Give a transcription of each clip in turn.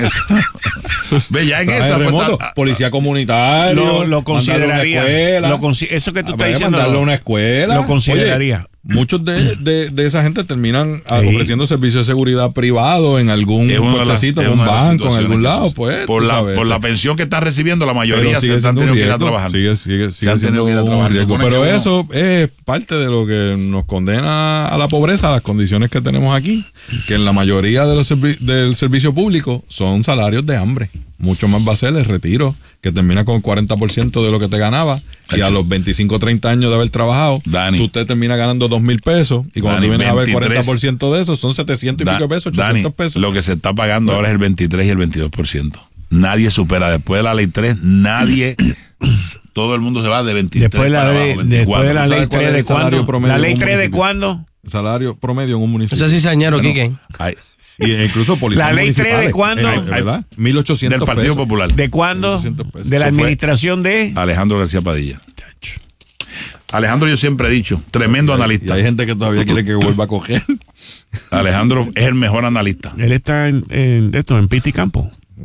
Ve, ya en esa remoto, policía comunitario, lo consideraría. Eso que tú estás diciendo. Mandarlo a una escuela. Lo consideraría. Oye, muchos de esa gente terminan ofreciendo servicios de seguridad privado en algún puestecito, en un banco, en algún lado, pues. Por la pensión que está recibiendo, la mayoría se están teniendo que ir a trabajar. Sigue siendo un riesgo. Pero eso es parte de lo que nos condena a la pobreza, las condiciones que tenemos aquí, que en la mayoría de del servicio público son salarios de hambre. Mucho más va a ser el retiro, que termina con el 40% de lo que te ganaba, y a los 25 o 30 años de haber trabajado, usted termina ganando 2,000 pesos, y cuando tú vienes a ver 40% de eso, son 700 y pico de pesos, 800 pesos. Lo que se está pagando ahora es el 23 y el 22%. Nadie supera, después de la ley 3, nadie... Todo el mundo se va de 23 después para abajo, 24. Después de la ley 3 de cuándo. ¿La ley 3 de cuándo? Salario promedio en un municipio. No sé si señor Quique. Y incluso policías ¿La ley municipales. 3 de cuándo? ¿Verdad? 1.800 del Partido pesos. Popular. ¿De cuándo? De la administración de Alejandro García Padilla. Alejandro, yo siempre he dicho, tremendo analista. Y hay gente que todavía quiere que vuelva a coger. Alejandro es el mejor analista. Él está en Pista y Campo.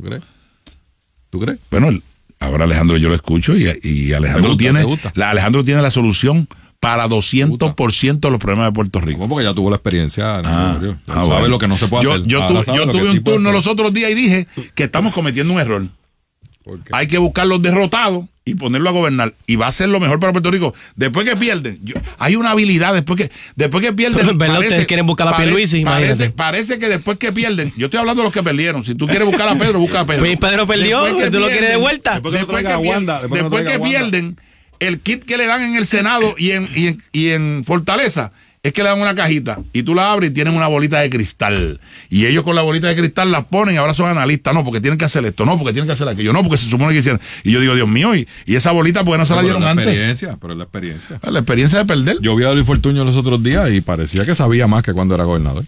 ¿Tú crees? Bueno, ahora Alejandro yo lo escucho y Alejandro tiene la solución para 200% de los problemas de Puerto Rico. ¿Cómo? Porque ya tuvo la experiencia. Sabe lo que no se puede hacer. Yo tuve un turno los otros días y dije que estamos cometiendo un error. Hay que buscar los derrotados y ponerlo a gobernar. Y va a ser lo mejor para Puerto Rico. Después que pierden, hay una habilidad, después que pierden. Ustedes quieren buscar a Pierluisi, imagínate. Parece que después que pierden, yo estoy hablando de los que perdieron. Si tú quieres buscar a Pedro, busca a Pedro. Pues Pedro perdió, que tú lo quieres de vuelta. Después que pierden, el kit que le dan en el Senado y en Fortaleza es que le dan una cajita y tú la abres y tienen una bolita de cristal. Y ellos con la bolita de cristal la ponen y ahora son analistas. No, porque tienen que hacer esto. No, porque tienen que hacer aquello. No, porque se supone que hicieron. Y yo digo, Dios mío, y esa bolita, ¿por qué no se la dieron antes? Pero es la experiencia. La experiencia de perder. Yo vi a Luis Fortuño los otros días y parecía que sabía más que cuando era gobernador.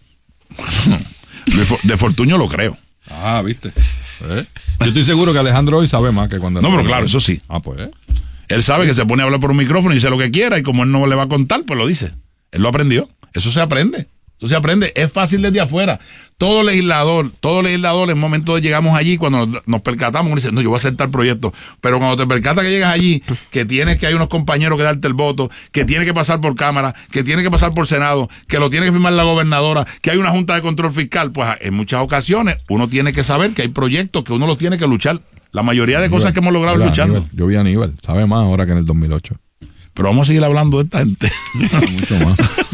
De Fortuño lo creo. ¿Viste? Yo estoy seguro que Alejandro hoy sabe más que cuando era gobernador. Claro, eso sí. Pues. Él sabe que se pone a hablar por un micrófono y dice lo que quiera y como él no le va a contar, pues lo dice. Él lo aprendió. Eso se aprende. Es fácil desde afuera. Todo legislador, en el momento de llegamos allí, cuando nos percatamos, uno dice, no, yo voy a hacer tal proyecto. Pero cuando te percatas que llegas allí, que hay unos compañeros que darte el voto, que tiene que pasar por Cámara, que tiene que pasar por Senado, que lo tiene que firmar la gobernadora, que hay una Junta de Control Fiscal, pues en muchas ocasiones uno tiene que saber que hay proyectos que uno los tiene que luchar. La mayoría de cosas que hemos logrado luchando. Yo vi a Aníbal, sabe más ahora que en el 2008. Pero vamos a seguir hablando de esta gente. Mucho más.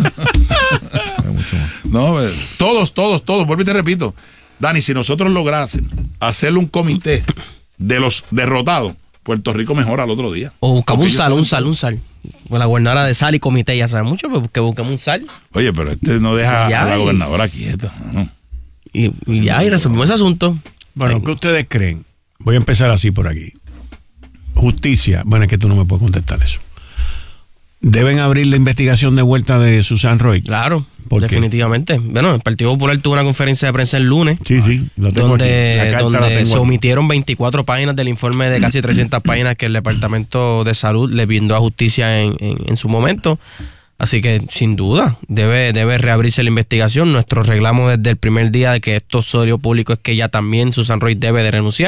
No, todos, vuelvo y te repito. Dani, si nosotros lográsemos hacerle un comité de los derrotados, Puerto Rico mejora al otro día. O buscamos un sal. Con la gobernadora de sal y comité ya sabe mucho, pero que busquemos un sal. Oye, pero no deja a la gobernadora quieta. ¿No? Y resolvimos ese asunto. Bueno, ¿qué ustedes creen? Voy a empezar así por aquí. Justicia. Bueno, es que tú no me puedes contestar eso. ¿Deben abrir la investigación de vuelta de Susan Roy? Claro, definitivamente. Bueno, el Partido Popular tuvo una conferencia de prensa el lunes. Sí, lo tengo donde se omitieron 24 páginas del informe de casi 300 páginas que el Departamento de Salud le brindó a Justicia en su momento. Así que, sin duda, debe reabrirse la investigación. Nuestro reclamo desde el primer día de que esto es odio público es que ya también Susan Roy debe de renunciar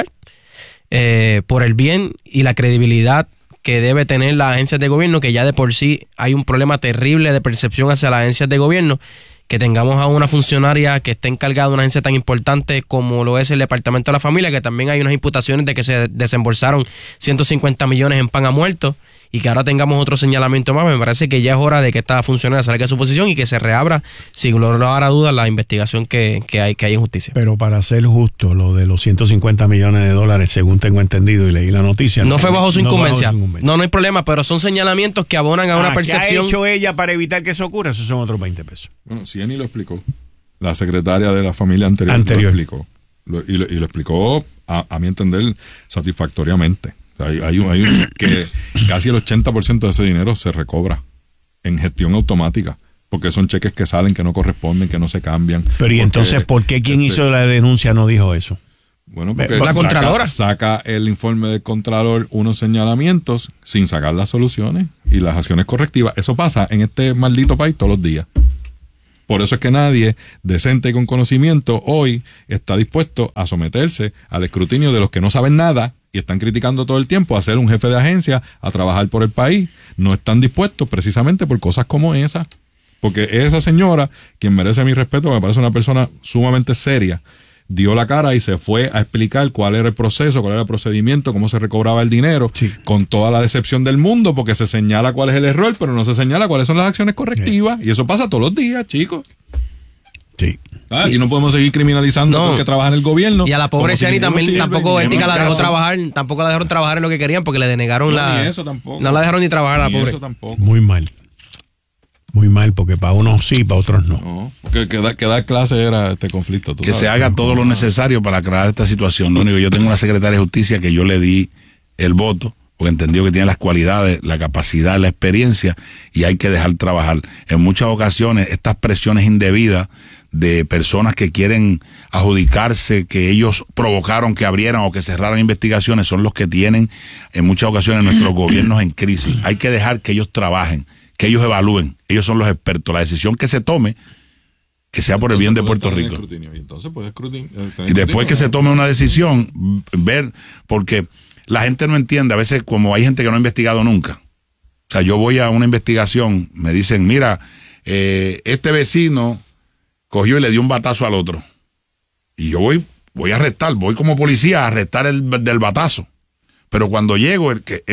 por el bien y la credibilidad que debe tener las agencias de gobierno, que ya de por sí hay un problema terrible de percepción hacia las agencias de gobierno, que tengamos a una funcionaria que esté encargada de una agencia tan importante como lo es el Departamento de la Familia, que también hay unas imputaciones de que se desembolsaron 150 millones en pan a muertos, y que ahora tengamos otro señalamiento más. Me parece que ya es hora de que esta funcionaria salga de su posición y que se reabra, sin lugar a dudas, la investigación que hay en justicia. Pero para ser justo, lo de los 150 millones de dólares, según tengo entendido y leí la noticia, no fue bajo su incumbencia. No hay problema, pero son señalamientos que abonan a una percepción. ¿Qué ha hecho ella para evitar que eso ocurra? Esos son otros 20 pesos. Bueno, Cieny lo explicó. La secretaria de la familia anterior. Lo explicó. Y lo explicó, a mi entender, satisfactoriamente. Hay que casi el 80% de ese dinero se recobra en gestión automática, porque son cheques que salen, que no corresponden, que no se cambian. Pero ¿y entonces por qué quien hizo la denuncia no dijo eso? Bueno, porque la Contralora saca el informe del Contralor unos señalamientos sin sacar las soluciones y las acciones correctivas. Eso pasa en este maldito país todos los días. Por eso es que nadie decente y con conocimiento hoy está dispuesto a someterse al escrutinio de los que no saben nada y están criticando todo el tiempo a ser un jefe de agencia, a trabajar por el país. No están dispuestos precisamente por cosas como esa. Porque esa señora, quien merece mi respeto, me parece una persona sumamente seria, dio la cara y se fue a explicar cuál era el proceso, cuál era el procedimiento, cómo se recobraba el dinero, con toda la decepción del mundo, porque se señala cuál es el error, pero no se señala cuáles son las acciones correctivas. Y eso pasa todos los días, chicos. Sí. Aquí no podemos seguir criminalizando porque trabaja en el gobierno. Y a la pobre Ciani también tampoco ética la dejó trabajar, tampoco la dejaron trabajar en lo que querían porque le denegaron Ni eso tampoco. No la dejaron ni trabajar a la pobre. Eso tampoco. Muy mal. Muy mal, porque para unos sí, para otros no. No, porque que dar clase era este conflicto. Que se haga todo lo necesario para aclarar esta situación. Lo único, yo tengo una secretaria de justicia que yo le di el voto, porque entendió que tiene las cualidades, la capacidad, la experiencia, y hay que dejar trabajar. En muchas ocasiones, estas presiones indebidas de personas que quieren adjudicarse, que ellos provocaron que abrieran o que cerraran investigaciones, son los que tienen en muchas ocasiones nuestros gobiernos en crisis. Hay que dejar que ellos trabajen, que ellos evalúen, ellos son los expertos. La decisión que se tome, que sea por el bien de Puerto Rico. Y entonces puede y después que se tome una decisión, ver, porque la gente no entiende, a veces como hay gente que no ha investigado nunca. O sea, yo voy a una investigación, me dicen, mira, este vecino cogió y le dio un batazo al otro. Y yo voy a arrestar, voy como policía a arrestar el del batazo. Pero cuando llego, el que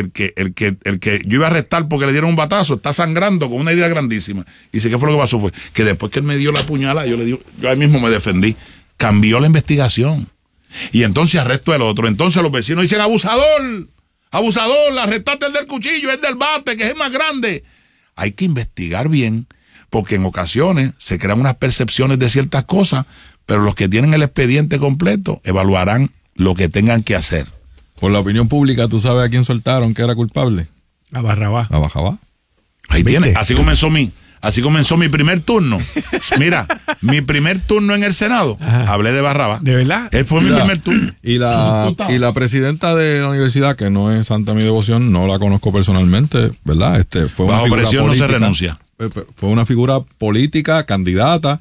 yo iba a arrestar porque le dieron un batazo, está sangrando con una herida grandísima. Y dice, ¿qué fue lo que pasó? Fue que después que él me dio la puñalada, yo ahí mismo me defendí. Cambió la investigación. Y entonces arresto al otro. Entonces los vecinos dicen, abusador, arrestaste el del cuchillo, el del bate, que es el más grande. Hay que investigar bien, porque en ocasiones se crean unas percepciones de ciertas cosas, pero los que tienen el expediente completo evaluarán lo que tengan que hacer. Por la opinión pública, ¿tú sabes a quién soltaron que era culpable? A Barrabás. A Barrabás. Ahí tiene. Así comenzó mi primer turno. Mira, mi primer turno en el Senado, hablé de Barrabás. ¿De verdad? Él fue mi primer turno. Y la presidenta de la universidad, que no es santa mi devoción, no la conozco personalmente, ¿verdad? Fue una bajo presión política, no se renuncia. Fue una figura política, candidata,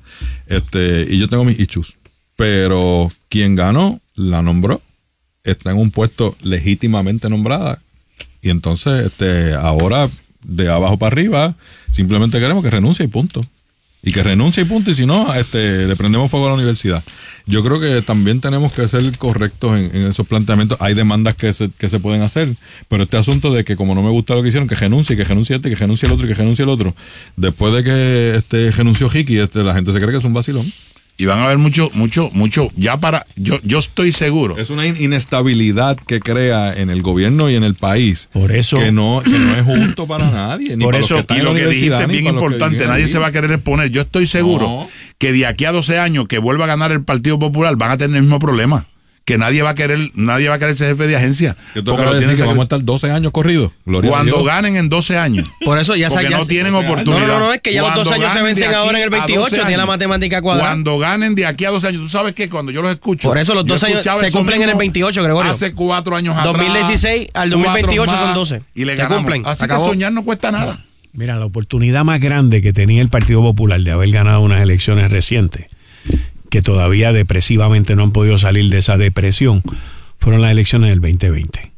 y yo tengo mis issues. Pero quien ganó, la nombró. Está en un puesto legítimamente nombrada. Y entonces, ahora, de abajo para arriba, simplemente queremos que renuncie y punto. Y que renuncie y punto. Y si no, le prendemos fuego a la universidad. Yo creo que también tenemos que ser correctos en esos planteamientos. Hay demandas que se pueden hacer. Pero este asunto de que como no me gusta lo que hicieron, que renuncie el otro, y que renuncie el otro. Después de que renunció Hickey, la gente se cree que es un vacilón. Y van a haber mucho, ya para, yo estoy seguro. Es una inestabilidad que crea en el gobierno y en el país. Por eso. Que no es justo para nadie. Ni por para eso, los que y lo que dijiste es bien importante, nadie se va a querer exponer. Yo estoy seguro que de aquí a 12 años que vuelva a ganar el Partido Popular van a tener el mismo problema. Que nadie va a querer ser jefe de agencia. Yo te acabo de decir que vamos a estar 12 años corridos. Cuando ganen en 12 años. Por eso ya porque no tienen oportunidad. No, es que ya los 2 años se vencen ahora en el 28, tiene la matemática cuadrada. Cuando ganen de aquí a 12 años, tú sabes que cuando yo los escucho. Por eso los 2 años se cumplen en el 28, Gregorio. Hace 4 años atrás. 2016 al 2028 son 12. Y le ganamos. Cumplen. Así que soñar no cuesta nada. Mira, la oportunidad más grande que tenía el Partido Popular de haber ganado unas elecciones recientes, que todavía depresivamente no han podido salir de esa depresión, fueron las elecciones del 2020.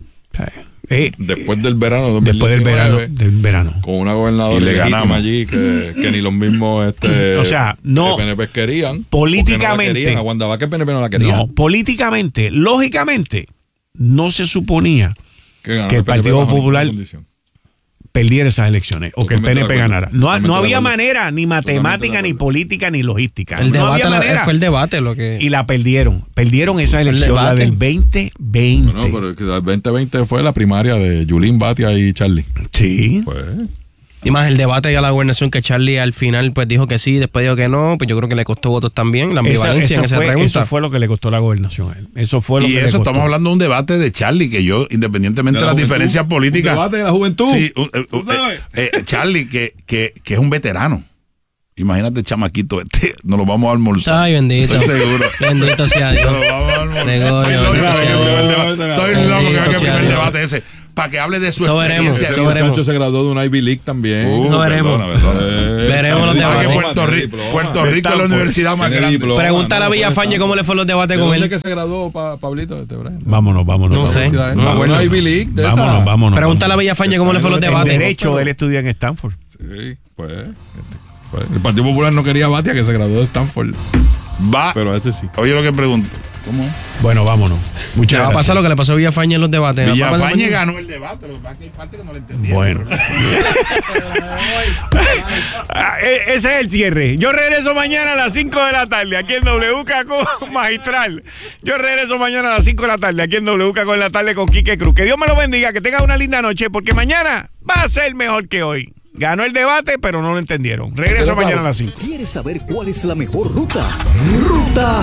Después del verano 2019, después del verano. Con una gobernadora legítima allí que ni los mismos o sea, no, PNP querían. Políticamente. No aguantaba que el PNP no la quería. No, políticamente, lógicamente, no se suponía que el Partido Popular perdiera esas elecciones o que el PNP ganara. No había manera, ni matemática, ni política, ni logística. El debate había manera. Fue el debate lo que... Y la perdieron. Perdieron esa elección, la del 2020. Bueno, pero el 2020 fue la primaria de Yulín, Batia y Charlie. Sí. Pues... Y más el debate y a la gobernación que Charlie al final pues dijo que sí, después dijo que no, pues yo creo que le costó votos también, la ambivalencia en esa pregunta. Eso fue lo que le costó la gobernación a él. Eso fue lo que le costó. Estamos hablando de un debate de Charlie, que yo, independientemente de las diferencias políticas... Un debate de la juventud. Sí, Charlie, que es un veterano. Imagínate, chamaquito, nos lo vamos a almorzar. Ay, bendito. Estoy seguro. Bendito sea Dios. Nos lo vamos a almorzar. Gregorio, Estoy loco que venga el primer debate ese. Para que hable de su experiencia. El muchacho se graduó de una Ivy League también. No veremos. Veremos los debates. Puerto Rico es la universidad más grande. Pregúntale a Villafañe cómo le fue los debates con él. ¿Dónde que se graduó Pablito? Vámonos. No sé. Una Ivy League de Vámonos. Pregúntale a Villafañe cómo le fue los debates. En derecho, él estudia en Stanford. Sí, pues. El Partido Popular no quería a Batia, que se graduó de Stanford. Pero ese sí. Oye lo que pregunto. ¿Cómo es? Bueno, vámonos. Muchas gracias. Va a pasar lo que le pasó a Villafañe en los debates. Villafañe ganó el debate, lo que pasa es que hay parte que no le entendieron. Bueno. Ese es el cierre. Yo regreso mañana a las 5 de la tarde aquí en WKQ Magistral. Yo regreso mañana a las 5 de la tarde aquí en WKQ en la tarde con Quique Cruz. Que Dios me lo bendiga, que tenga una linda noche, porque mañana va a ser mejor que hoy. Ganó el debate, pero no lo entendieron. Regreso mañana a las 5. ¿Quieres saber cuál es la mejor ruta? Ruta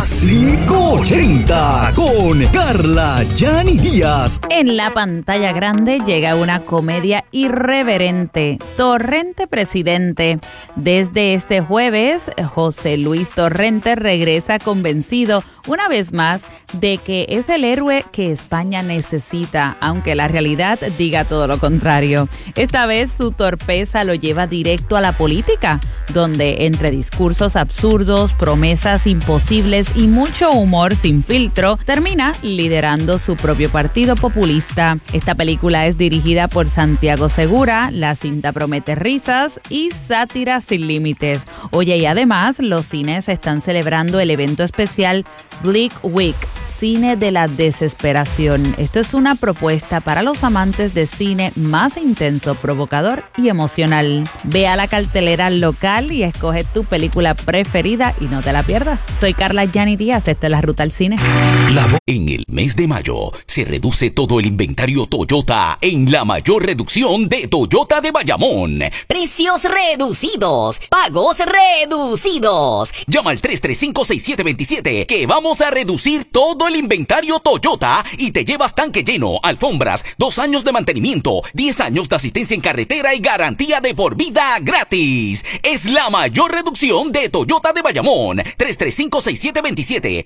580 con Carla Yanni Díaz. En la pantalla grande llega una comedia irreverente, Torrente Presidente. Desde este jueves, José Luis Torrente regresa convencido una vez más de que es el héroe que España necesita, aunque la realidad diga todo lo contrario. Esta vez su torpeza lo lleva directo a la política, donde entre discursos absurdos, promesas imposibles y mucho humor sin filtro, termina liderando su propio partido populista. Esta película es dirigida por Santiago Segura, la cinta promete risas y sátira sin límites. Oye, y además los cines están celebrando el evento especial Bleak Week, cine de la desesperación. Esto es una propuesta para los amantes de cine más intenso, provocador y emocional. Ve a la cartelera local y escoge tu película preferida y no te la pierdas. Soy Carla Yanni Díaz, esta es La Ruta al Cine. En el mes de mayo se reduce todo el inventario Toyota en la mayor reducción de Toyota de Bayamón. Precios reducidos, pagos reducidos. Llama al 335-6727 que vamos a reducir todo el inventario Toyota y te llevas tanque lleno, alfombras, 2 años de mantenimiento, 10 años de asistencia en carretera y garantía de por vida gratis. Es la mayor reducción de Toyota de Bayamón. 335-6727.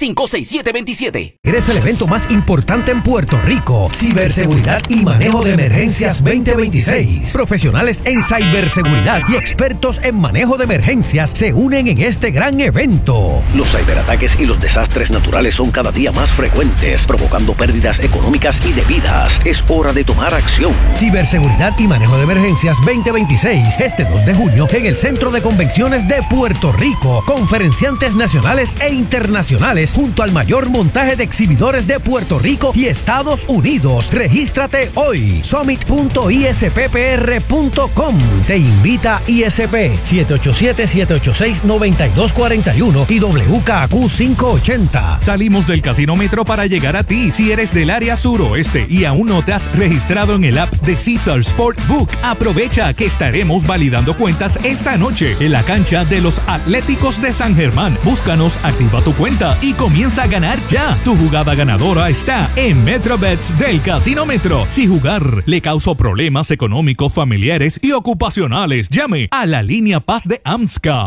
335-6727. Eres el evento más importante en Puerto Rico. Ciberseguridad y manejo de emergencias 2026. Profesionales en ciberseguridad y expertos en manejo de emergencias se unen en este gran evento. Los ciberataques y los desastres naturales son cada día más frecuentes, provocando pérdidas económicas y de vidas. Es hora de tomar acción. Ciberseguridad y manejo de emergencias 2026. Este 2 de junio en el Centro de Convenciones de Puerto Rico. Conferenciantes nacionales e internacionales junto al mayor montaje de exhibidores de Puerto Rico y Estados Unidos. Regístrate hoy. Summit.isppr.com. Te invita ISP 787-786-9241 y WKQ 580. Salimos del Casinómetro para llegar a ti si eres del área suroeste y aún no te has registrado en el app de Caesar Sportbook. Aprovecha que estaremos validando cuentas esta noche en la cancha de los Atléticos de San Germán. Búscanos, activa tu cuenta y comienza a ganar ya. Tu jugada ganadora está en MetroBets del Casinómetro. Si jugar le causó problemas económicos, familiares y ocupacionales, llame a la línea Paz de AMSCA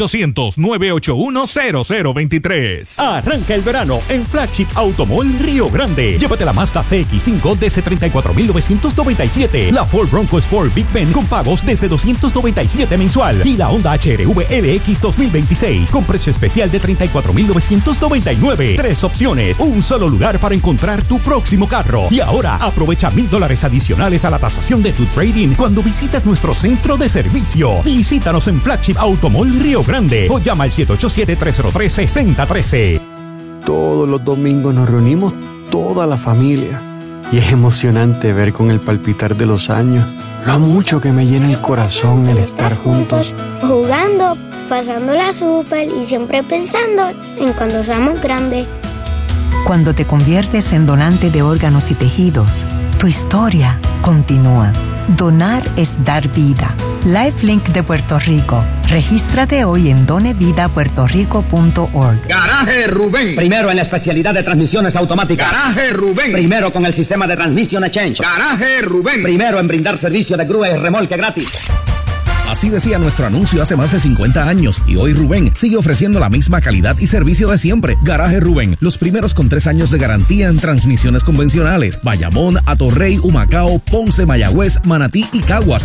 1-800-981-0023. Arranca el verano en Flagship Automall Río Grande. Llévate la Mazda CX-5 desde $34,997, la Ford Bronco Sport Big Ben con pagos desde $297 mensual y la Honda HR-V LX 2026 con precio especial de $34,999. 3 opciones, un solo lugar para encontrar tu próximo carro. Y ahora aprovecha $1,000 adicionales a la tasación de tu trading cuando visitas nuestro centro de servicio. Visítanos en Flagship Automall Río Grande o llama al 787-303-6013. Todos los domingos nos reunimos toda la familia y es emocionante ver con el palpitar de los años lo mucho que me llena el corazón el estar juntos. Jugando, pasándola súper y siempre pensando en cuando seamos grandes. Cuando te conviertes en donante de órganos y tejidos, tu historia continúa. Donar es dar vida. LifeLink de Puerto Rico. Regístrate hoy en donevidapuertorico.org. Garaje Rubén. Primero en la especialidad de transmisiones automáticas. Garaje Rubén. Primero con el sistema de transmisión Exchange. Garaje Rubén. Primero en brindar servicio de grúa y remolque gratis. Así decía nuestro anuncio hace más de 50 años y hoy Rubén sigue ofreciendo la misma calidad y servicio de siempre. Garaje Rubén, los primeros con 3 años de garantía en transmisiones convencionales. Bayamón, Atorrey, Humacao, Ponce, Mayagüez, Manatí y Caguas.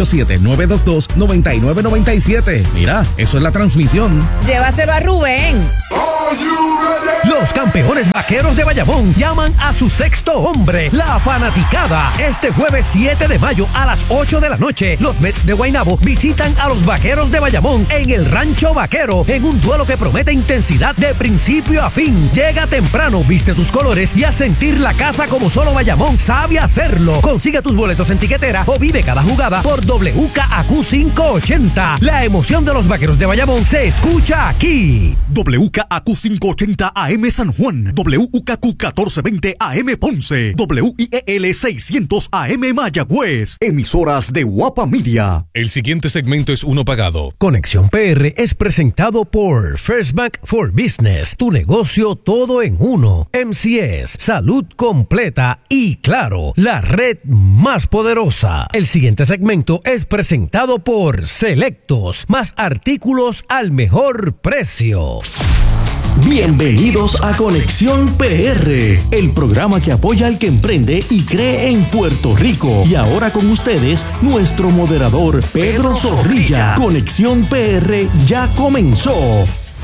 787-922-9997. Mira, eso es la transmisión. Llévaselo a Rubén. Los campeones vaqueros de Bayamón llaman a su sexto hombre, la fanaticada. Este jueves 7 de mayo a las 8 de la noche, los Mets de Guaynabo visitan a los vaqueros de Bayamón en el Rancho Vaquero, en un duelo que promete intensidad de principio a fin. Llega temprano, viste tus colores y a sentir la casa como solo Bayamón sabe hacerlo. Consigue tus boletos en tiquetera o vive cada jugada por WKAQ 580. La emoción de los vaqueros de Bayamón se escucha aquí. WKAQ 580 AM San Juan, WKQ 1420 AM Ponce, WIEL 600 AM Mayagüez. Emisoras de Guapa Media. El siguiente segmento es uno pagado. Conexión PR es presentado por First Bank for Business, tu negocio todo en uno. MCS, salud completa y claro, la red más poderosa. El siguiente segmento es presentado por Selectos, más artículos al mejor precio. Bienvenidos a Conexión PR, el programa que apoya al que emprende y cree en Puerto Rico. Y ahora con ustedes, nuestro moderador, Pedro Zorrilla. Conexión PR ya comenzó.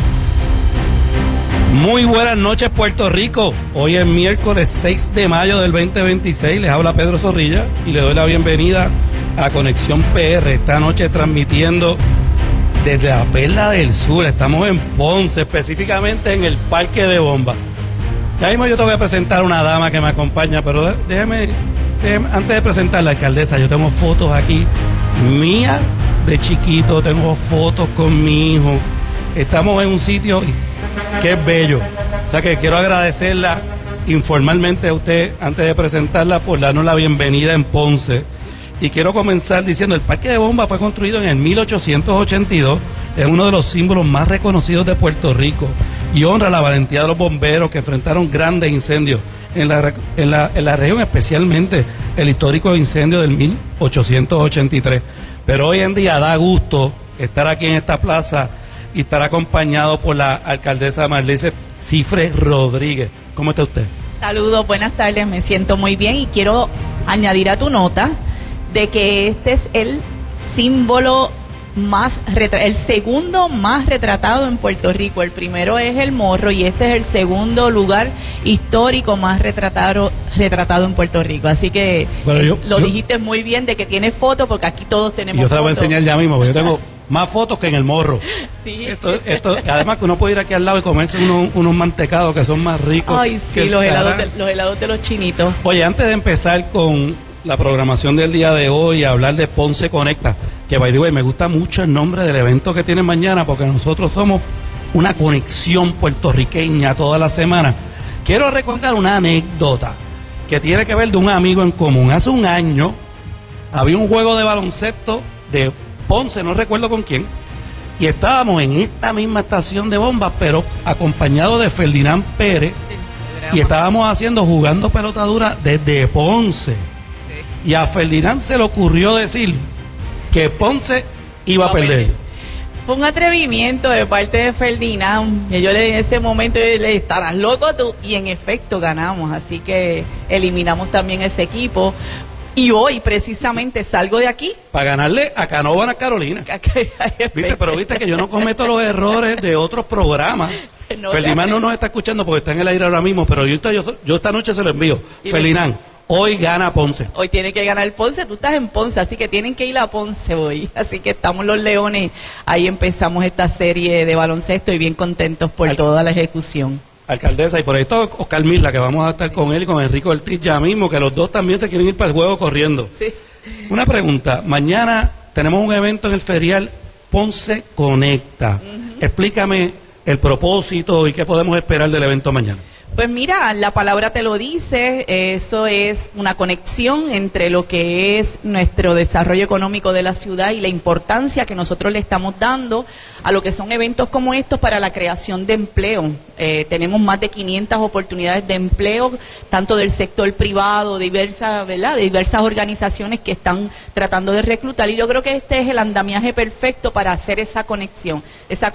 Muy buenas noches, Puerto Rico. Hoy es miércoles 6 de mayo del 2026. Les habla Pedro Zorrilla y le doy la bienvenida a Conexión PR. Esta noche transmitiendo desde la Perla del Sur. Estamos en Ponce, específicamente en el Parque de Bomba. Ya mismo yo te voy a presentar a una dama que me acompaña, pero déjeme, antes de presentar a la alcaldesa, yo tengo fotos aquí mías de chiquito, tengo fotos con mi hijo. Estamos en un sitio que es bello. O sea que quiero agradecerla informalmente a usted, antes de presentarla, por darnos la bienvenida en Ponce. Y quiero comenzar diciendo, el Parque de Bomba fue construido en el 1882, es uno de los símbolos más reconocidos de Puerto Rico y honra la valentía de los bomberos que enfrentaron grandes incendios en la región, especialmente el histórico incendio del 1883. Pero hoy en día da gusto estar aquí en esta plaza y estar acompañado por la alcaldesa Marlise Cifre Rodríguez. ¿Cómo está usted? Saludos, buenas tardes, me siento muy bien y quiero añadir a tu nota de que este es el símbolo el segundo más retratado en Puerto Rico. El primero es el morro y este es el segundo lugar histórico más retratado en Puerto Rico. Así que lo dijiste muy bien de que tiene fotos, porque aquí todos tenemos fotos. Yo te la voy a enseñar ya mismo, porque yo tengo más fotos que en el morro. Sí. Esto, además que uno puede ir aquí al lado y comerse unos mantecados que son más ricos. Ay, sí, los helados de los chinitos. Oye, antes de empezar con la programación del día de hoy, hablar de Ponce Conecta, que by the way, me gusta mucho el nombre del evento que tienen mañana, porque nosotros somos una conexión puertorriqueña toda la semana. Quiero recordar una anécdota que tiene que ver de un amigo en común. Hace un año había un juego de baloncesto de Ponce, no recuerdo con quién, y estábamos en esta misma estación de Bomba, pero acompañado de Ferdinand Pérez, y estábamos jugando pelotadura desde Ponce. Y a Ferdinand se le ocurrió decir que Ponce iba a perder. Fue un atrevimiento de parte de Ferdinand. Y yo le en ese momento le dije, estarás loco tú. Y en efecto ganamos. Así que eliminamos también ese equipo. Y hoy precisamente salgo de aquí para ganarle a Canóvanas Carolina. ¿Viste? Pero viste que yo no cometo los errores de otros programas. Ferdinand no nos está escuchando porque está en el aire ahora mismo, pero yo esta noche se lo envío. Ferdinand, hoy gana Ponce. Hoy tiene que ganar Ponce, tú estás en Ponce, así que tienen que ir a Ponce hoy. Así que estamos los Leones, ahí empezamos esta serie de baloncesto y bien contentos por toda la ejecución. Alcaldesa, y por ahí está Oscar Mirla, que vamos a estar con él y con Enrico Ortiz ya mismo, que los dos también se quieren ir para el juego corriendo. Sí. Una pregunta, mañana tenemos un evento en el ferial Ponce Conecta. Explícame el propósito y qué podemos esperar del evento mañana. Pues mira, la palabra te lo dice, eso es una conexión entre lo que es nuestro desarrollo económico de la ciudad y la importancia que nosotros le estamos dando a lo que son eventos como estos para la creación de empleo. Tenemos más de 500 oportunidades de empleo, tanto del sector privado, diversas organizaciones que están tratando de reclutar, y yo creo que este es el andamiaje perfecto para hacer esa conexión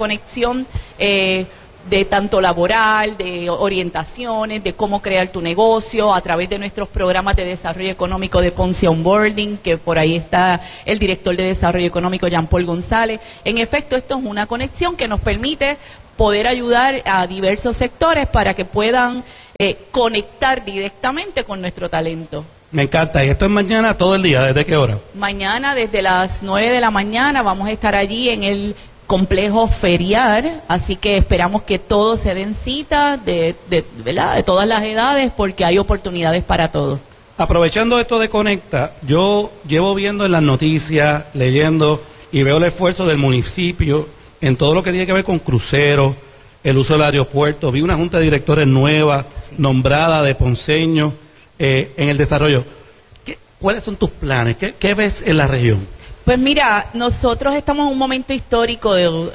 de tanto laboral, de orientaciones, de cómo crear tu negocio a través de nuestros programas de desarrollo económico de Ponce Onboarding, que por ahí está el director de desarrollo económico Jean Paul González. En efecto, esto es una conexión que nos permite poder ayudar a diversos sectores para que puedan conectar directamente con nuestro talento. Me encanta. ¿Y esto es mañana todo el día? ¿Desde qué hora? Mañana desde las 9 de la mañana vamos a estar allí en el complejo ferial, así que esperamos que todos se den cita de todas las edades, porque hay oportunidades para todos. Aprovechando esto de Conecta, yo llevo viendo en las noticias, leyendo y veo el esfuerzo del municipio en todo lo que tiene que ver con cruceros, el uso del aeropuerto. Vi una junta de directores nueva, nombrada de ponceños en el desarrollo. ¿Cuáles son tus planes? ¿Qué ves en la región? Pues mira, nosotros estamos en un momento histórico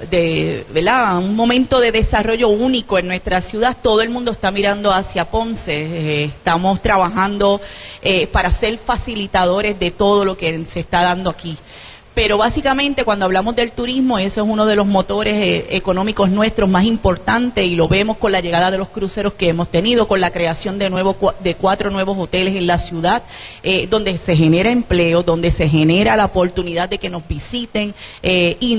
¿verdad? Un momento de desarrollo único en nuestra ciudad. Todo el mundo está mirando hacia Ponce. Estamos trabajando para ser facilitadores de todo lo que se está dando aquí. Pero básicamente cuando hablamos del turismo, eso es uno de los motores económicos nuestros más importantes, y lo vemos con la llegada de los cruceros que hemos tenido, con la creación de 4 nuevos hoteles en la ciudad, donde se genera empleo, donde se genera la oportunidad de que nos visiten y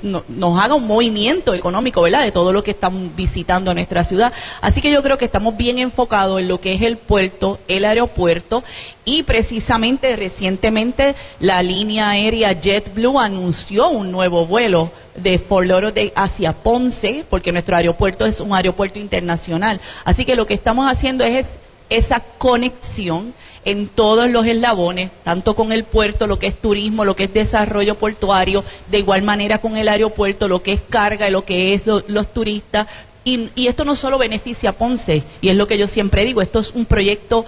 nos haga un movimiento económico, ¿verdad?, de todo lo que están visitando nuestra ciudad. Así que yo creo que estamos bien enfocados en lo que es el puerto, el aeropuerto, y precisamente recientemente la línea aérea JetBlue anunció un nuevo vuelo de Fort Lauderdale hacia Ponce, porque nuestro aeropuerto es un aeropuerto internacional. Así que lo que estamos haciendo es esa conexión en todos los eslabones, tanto con el puerto, lo que es turismo, lo que es desarrollo portuario, de igual manera con el aeropuerto, lo que es carga y lo que es los turistas. Y esto no solo beneficia a Ponce, y es lo que yo siempre digo, esto es un proyecto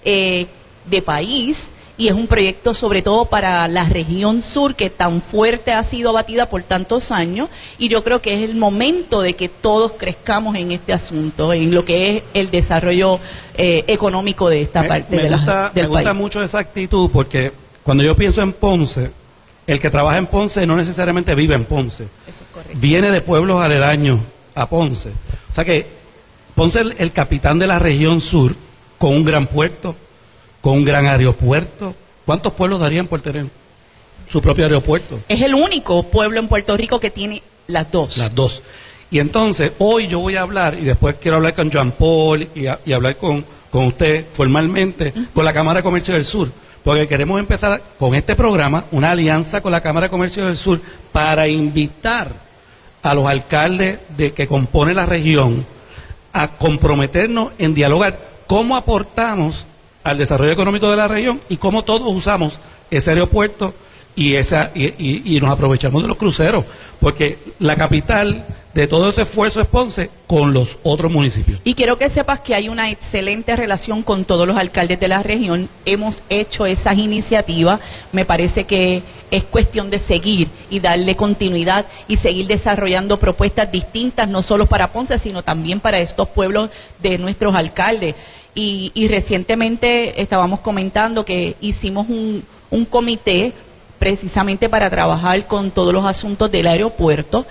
de país, y es un proyecto sobre todo para la región sur, que tan fuerte ha sido abatida por tantos años, y yo creo que es el momento de que todos crezcamos en este asunto, en lo que es el desarrollo económico de esta parte del país. Me gusta mucho esa actitud, porque cuando yo pienso en Ponce, el que trabaja en Ponce no necesariamente vive en Ponce. Eso es correcto. Viene de pueblos aledaños a Ponce. O sea que Ponce es el capitán de la región sur, con un gran puerto, con un gran aeropuerto. ¿Cuántos pueblos darían por tener su propio aeropuerto? Es el único pueblo en Puerto Rico que tiene las dos. Las dos. Y entonces, hoy yo voy a hablar, y después quiero hablar con Jean Paul y hablar con usted formalmente, con la Cámara de Comercio del Sur, porque queremos empezar con este programa, una alianza con la Cámara de Comercio del Sur, para invitar a los alcaldes que componen la región a comprometernos en dialogar cómo aportamos al desarrollo económico de la región y cómo todos usamos ese aeropuerto y nos aprovechamos de los cruceros, porque la capital de todo este esfuerzo es Ponce con los otros municipios. Y quiero que sepas que hay una excelente relación con todos los alcaldes de la región. Hemos hecho esas iniciativas. Me parece que es cuestión de seguir y darle continuidad y seguir desarrollando propuestas distintas, no solo para Ponce, sino también para estos pueblos de nuestros alcaldes. Y recientemente estábamos comentando que hicimos un comité precisamente para trabajar con todos los asuntos del aeropuerto,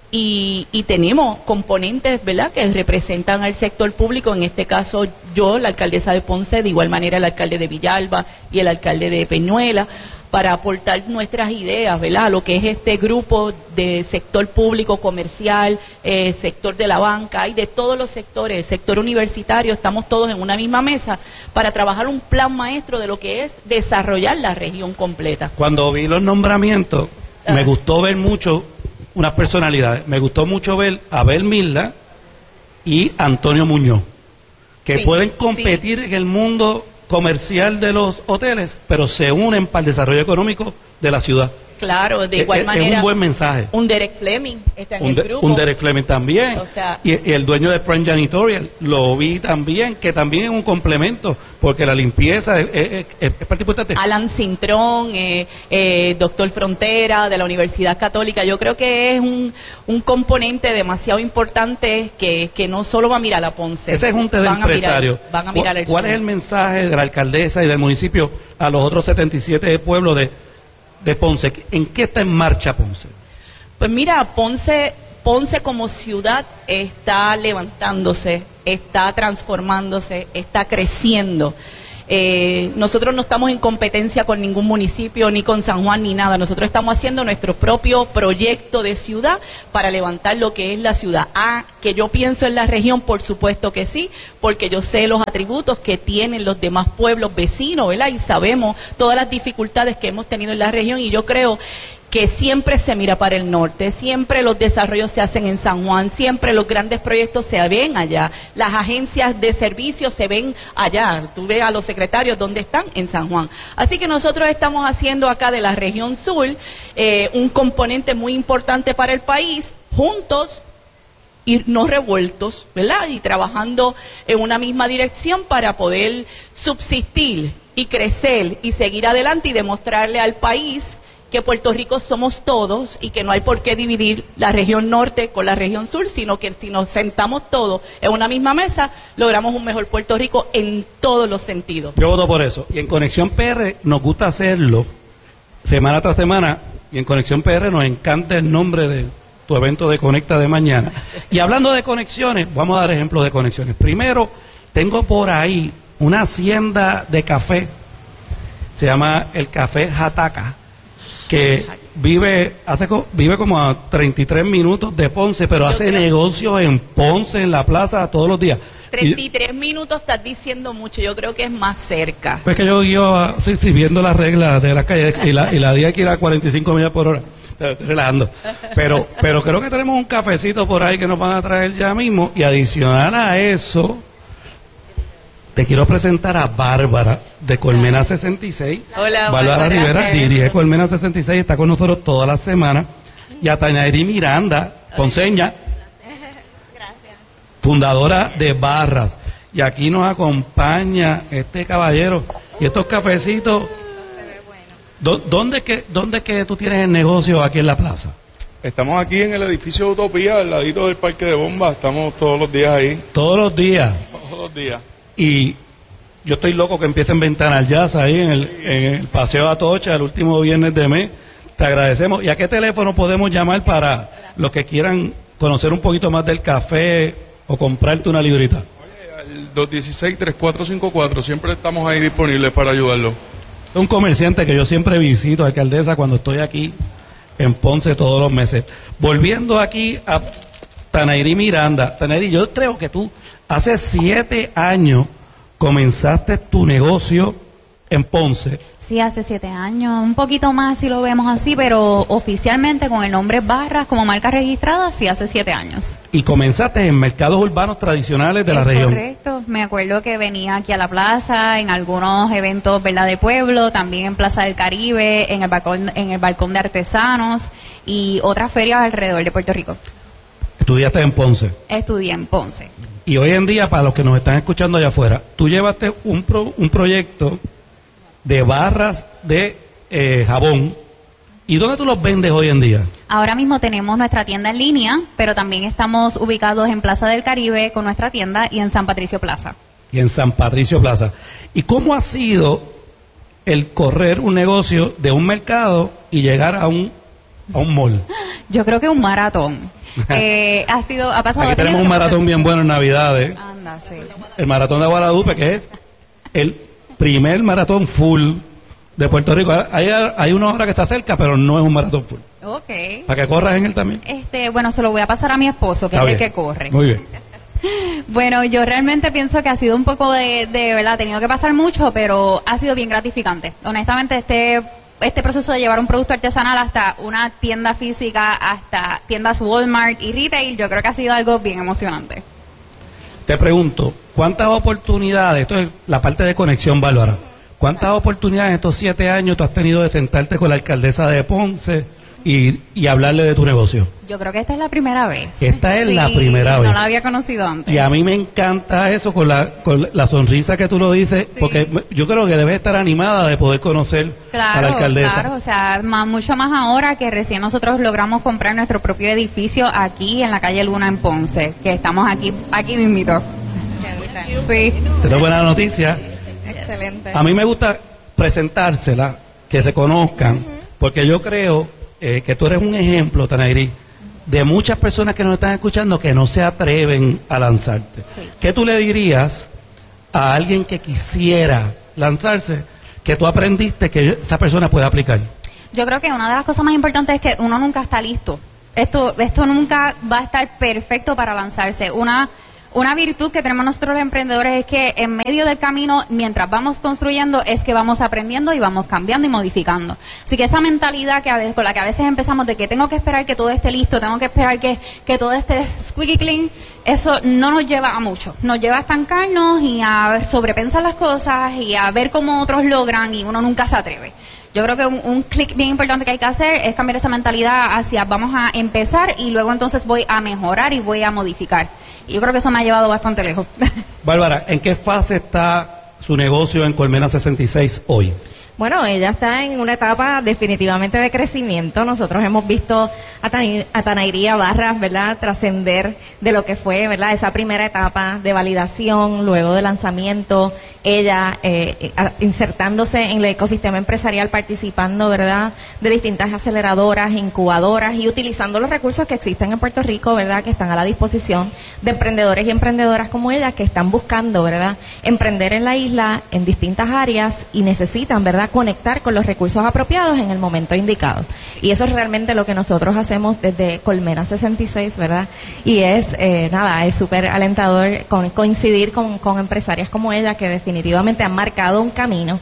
y tenemos componentes, ¿verdad?, que representan al sector público. En este caso yo, la alcaldesa de Ponce, de igual manera el alcalde de Villalba y el alcalde de Peñuela, para aportar nuestras ideas, ¿verdad?, a lo que es este grupo de sector público, comercial, sector de la banca y de todos los sectores, el sector universitario. Estamos todos en una misma mesa para trabajar un plan maestro de lo que es desarrollar la región completa. Cuando vi los nombramientos, me gustó ver mucho unas personalidades. Me gustó mucho ver a Abel Milda y Antonio Muñoz, que pueden competir en el mundo comercial de los hoteles, pero se unen para el desarrollo económico de la ciudad. Claro, de igual manera. Es un buen mensaje. Un Derek Fleming está en el grupo. Un Derek Fleming también. O sea, y el dueño de Prime Janitorial, lo vi también, que también es un complemento, porque la limpieza es parte importante. Alan Cintrón, doctor Frontera de la Universidad Católica, yo creo que es un componente demasiado importante que no solo va a mirar a Ponce. Ese junte de empresarios. Van a mirar el ¿Cuál sur. es el mensaje de la alcaldesa y del municipio a los otros 77 pueblos de Ponce? ¿En qué está en marcha Ponce? Pues mira, Ponce como ciudad está levantándose, está transformándose, está creciendo. Nosotros no estamos en competencia con ningún municipio, ni con San Juan, ni nada. Nosotros estamos haciendo nuestro propio proyecto de ciudad para levantar lo que es la ciudad. Que yo pienso en la región, por supuesto que sí, porque yo sé los atributos que tienen los demás pueblos vecinos, ¿verdad? Y sabemos todas las dificultades que hemos tenido en la región, y yo creo que siempre se mira para el norte, siempre los desarrollos se hacen en San Juan, siempre los grandes proyectos se ven allá, las agencias de servicios se ven allá, tú ves a los secretarios donde están, en San Juan. Así que nosotros estamos haciendo acá de la región sur un componente muy importante para el país, juntos y no revueltos, ¿verdad? Y trabajando en una misma dirección para poder subsistir y crecer y seguir adelante y demostrarle al país que Puerto Rico somos todos y que no hay por qué dividir la región norte con la región sur, sino que si nos sentamos todos en una misma mesa, logramos un mejor Puerto Rico en todos los sentidos. Yo voto por eso. Y en Conexión PR nos gusta hacerlo semana tras semana, y en Conexión PR nos encanta el nombre de tu evento de Conecta de mañana. Y hablando de conexiones, vamos a dar ejemplos de conexiones. Primero, tengo por ahí una hacienda de café, se llama el Café Jataca, que vive como a 33 minutos de Ponce, pero hace negocios en Ponce, en la plaza, todos los días. 33 minutos estás diciendo mucho, yo creo que es más cerca. Pues que yo viendo las reglas de las calles y la día que ir a 45 millas por hora. Pero estoy relajando. Pero creo que tenemos un cafecito por ahí que nos van a traer ya mismo, y adicional a eso, te quiero presentar a Bárbara de Colmena 66. Hola, Bárbara Rivera dirige Colmena 66, está con nosotros toda la semana. Y a Tainari Miranda, ponceña, fundadora de Barras. Y aquí nos acompaña este caballero. Y estos cafecitos, ¿dónde que tú tienes el negocio aquí en la plaza? Estamos aquí en el edificio Utopía, al ladito del Parque de Bombas. Estamos todos los días ahí. ¿Todos los días? Todos los días. Y yo estoy loco que empiecen Ventanal Jazz ahí en el Paseo Atocha, el último viernes de mes. Te agradecemos. ¿Y a qué teléfono podemos llamar para los que quieran conocer un poquito más del café o comprarte una librita? Oye, al 216-3454, siempre estamos ahí disponibles para ayudarlo. Es un comerciante que yo siempre visito, alcaldesa, cuando estoy aquí en Ponce todos los meses. Volviendo aquí a Tainari Miranda. Tainari, yo creo que tú hace 7 años comenzaste tu negocio en Ponce. Sí, hace 7 años, un poquito más si lo vemos así, pero oficialmente con el nombre Barras como marca registrada, sí, hace 7 años. Y comenzaste en mercados urbanos tradicionales de la región. Correcto, me acuerdo que venía aquí a la plaza, en algunos eventos, ¿verdad?, de pueblo, también en Plaza del Caribe, en el balcón de artesanos y otras ferias alrededor de Puerto Rico. ¿Estudiaste en Ponce? Estudié en Ponce. Y hoy en día, para los que nos están escuchando allá afuera, tú llevaste un proyecto de barras de jabón. ¿Y dónde tú los vendes hoy en día? Ahora mismo tenemos nuestra tienda en línea, pero también estamos ubicados en Plaza del Caribe con nuestra tienda y en San Patricio Plaza. Y en San Patricio Plaza. ¿Y cómo ha sido el correr un negocio de un mercado y llegar a un mall? Yo creo que un maratón. Ha pasado. Aquí tenemos un maratón bien bueno en Navidades. Anda, sí. El maratón de Guadalupe, que es el primer maratón full de Puerto Rico. Hay una hora que está cerca, pero no es un maratón full. Ok. ¿Para que corras en él también? Bueno, se lo voy a pasar a mi esposo, que es el que corre. Muy bien. Bueno, yo realmente pienso que ha sido un poco de verdad, ha tenido que pasar mucho, pero ha sido bien gratificante. Honestamente, este proceso de llevar un producto artesanal hasta una tienda física, hasta tiendas Walmart y retail, yo creo que ha sido algo bien emocionante. Te pregunto, ¿cuántas oportunidades, esto es la parte de conexión, Bárbara, ¿cuántas oportunidades en estos 7 años tú has tenido de sentarte con la alcaldesa de Ponce y hablarle de tu negocio? Yo creo que esta es la primera vez. Esta es la primera vez. No la había conocido antes. Y a mí me encanta eso con la sonrisa que tú lo dices, porque yo creo que debes estar animada de poder conocer a la alcaldesa. Claro, o sea, mucho más ahora que recién nosotros logramos comprar nuestro propio edificio aquí en la calle Luna en Ponce, que estamos aquí mismito. Sí. Esta es buena noticia. Excelente. A mí me gusta presentársela, que se conozcan, porque yo creo que tú eres un ejemplo, Tanayri, de muchas personas que nos están escuchando que no se atreven a lanzarte. Sí. ¿Qué tú le dirías a alguien que quisiera lanzarse, que tú aprendiste que esa persona puede aplicar? Yo creo que una de las cosas más importantes es que uno nunca está listo. Esto nunca va a estar perfecto para lanzarse. Una virtud que tenemos nosotros los emprendedores es que en medio del camino, mientras vamos construyendo, es que vamos aprendiendo y vamos cambiando y modificando. Así que esa mentalidad con la que a veces empezamos de que tengo que esperar que todo esté listo, tengo que esperar que todo esté squeaky clean, eso no nos lleva a mucho. Nos lleva a estancarnos y a sobrepensar las cosas y a ver cómo otros logran y uno nunca se atreve. Yo creo que un clic bien importante que hay que hacer es cambiar esa mentalidad hacia vamos a empezar y luego entonces voy a mejorar y voy a modificar. Y yo creo que eso me ha llevado bastante lejos. Bárbara, ¿en qué fase está su negocio en Colmena 66 hoy? Bueno, ella está en una etapa definitivamente de crecimiento. Nosotros hemos visto a Tanayri Barras, ¿verdad?, trascender de lo que fue, ¿verdad?, esa primera etapa de validación, luego de lanzamiento, ella insertándose en el ecosistema empresarial, participando, ¿verdad?, de distintas aceleradoras, incubadoras y utilizando los recursos que existen en Puerto Rico, ¿verdad?, que están a la disposición de emprendedores y emprendedoras como ella que están buscando, ¿verdad?, emprender en la isla en distintas áreas y necesitan, ¿verdad?, conectar con los recursos apropiados en el momento indicado. Y eso es realmente lo que nosotros hacemos desde Colmena 66, ¿verdad? Y es súper alentador coincidir con empresarias como ella que definitivamente han marcado un camino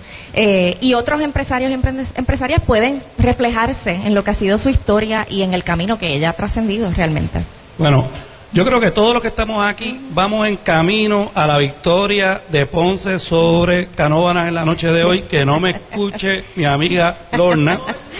y otros empresarios y empresarias pueden reflejarse en lo que ha sido su historia y en el camino que ella ha trascendido realmente. Bueno, yo creo que todos los que estamos aquí vamos en camino a la victoria de Ponce sobre Canóvanas en la noche de hoy. Que no me escuche mi amiga Lorna.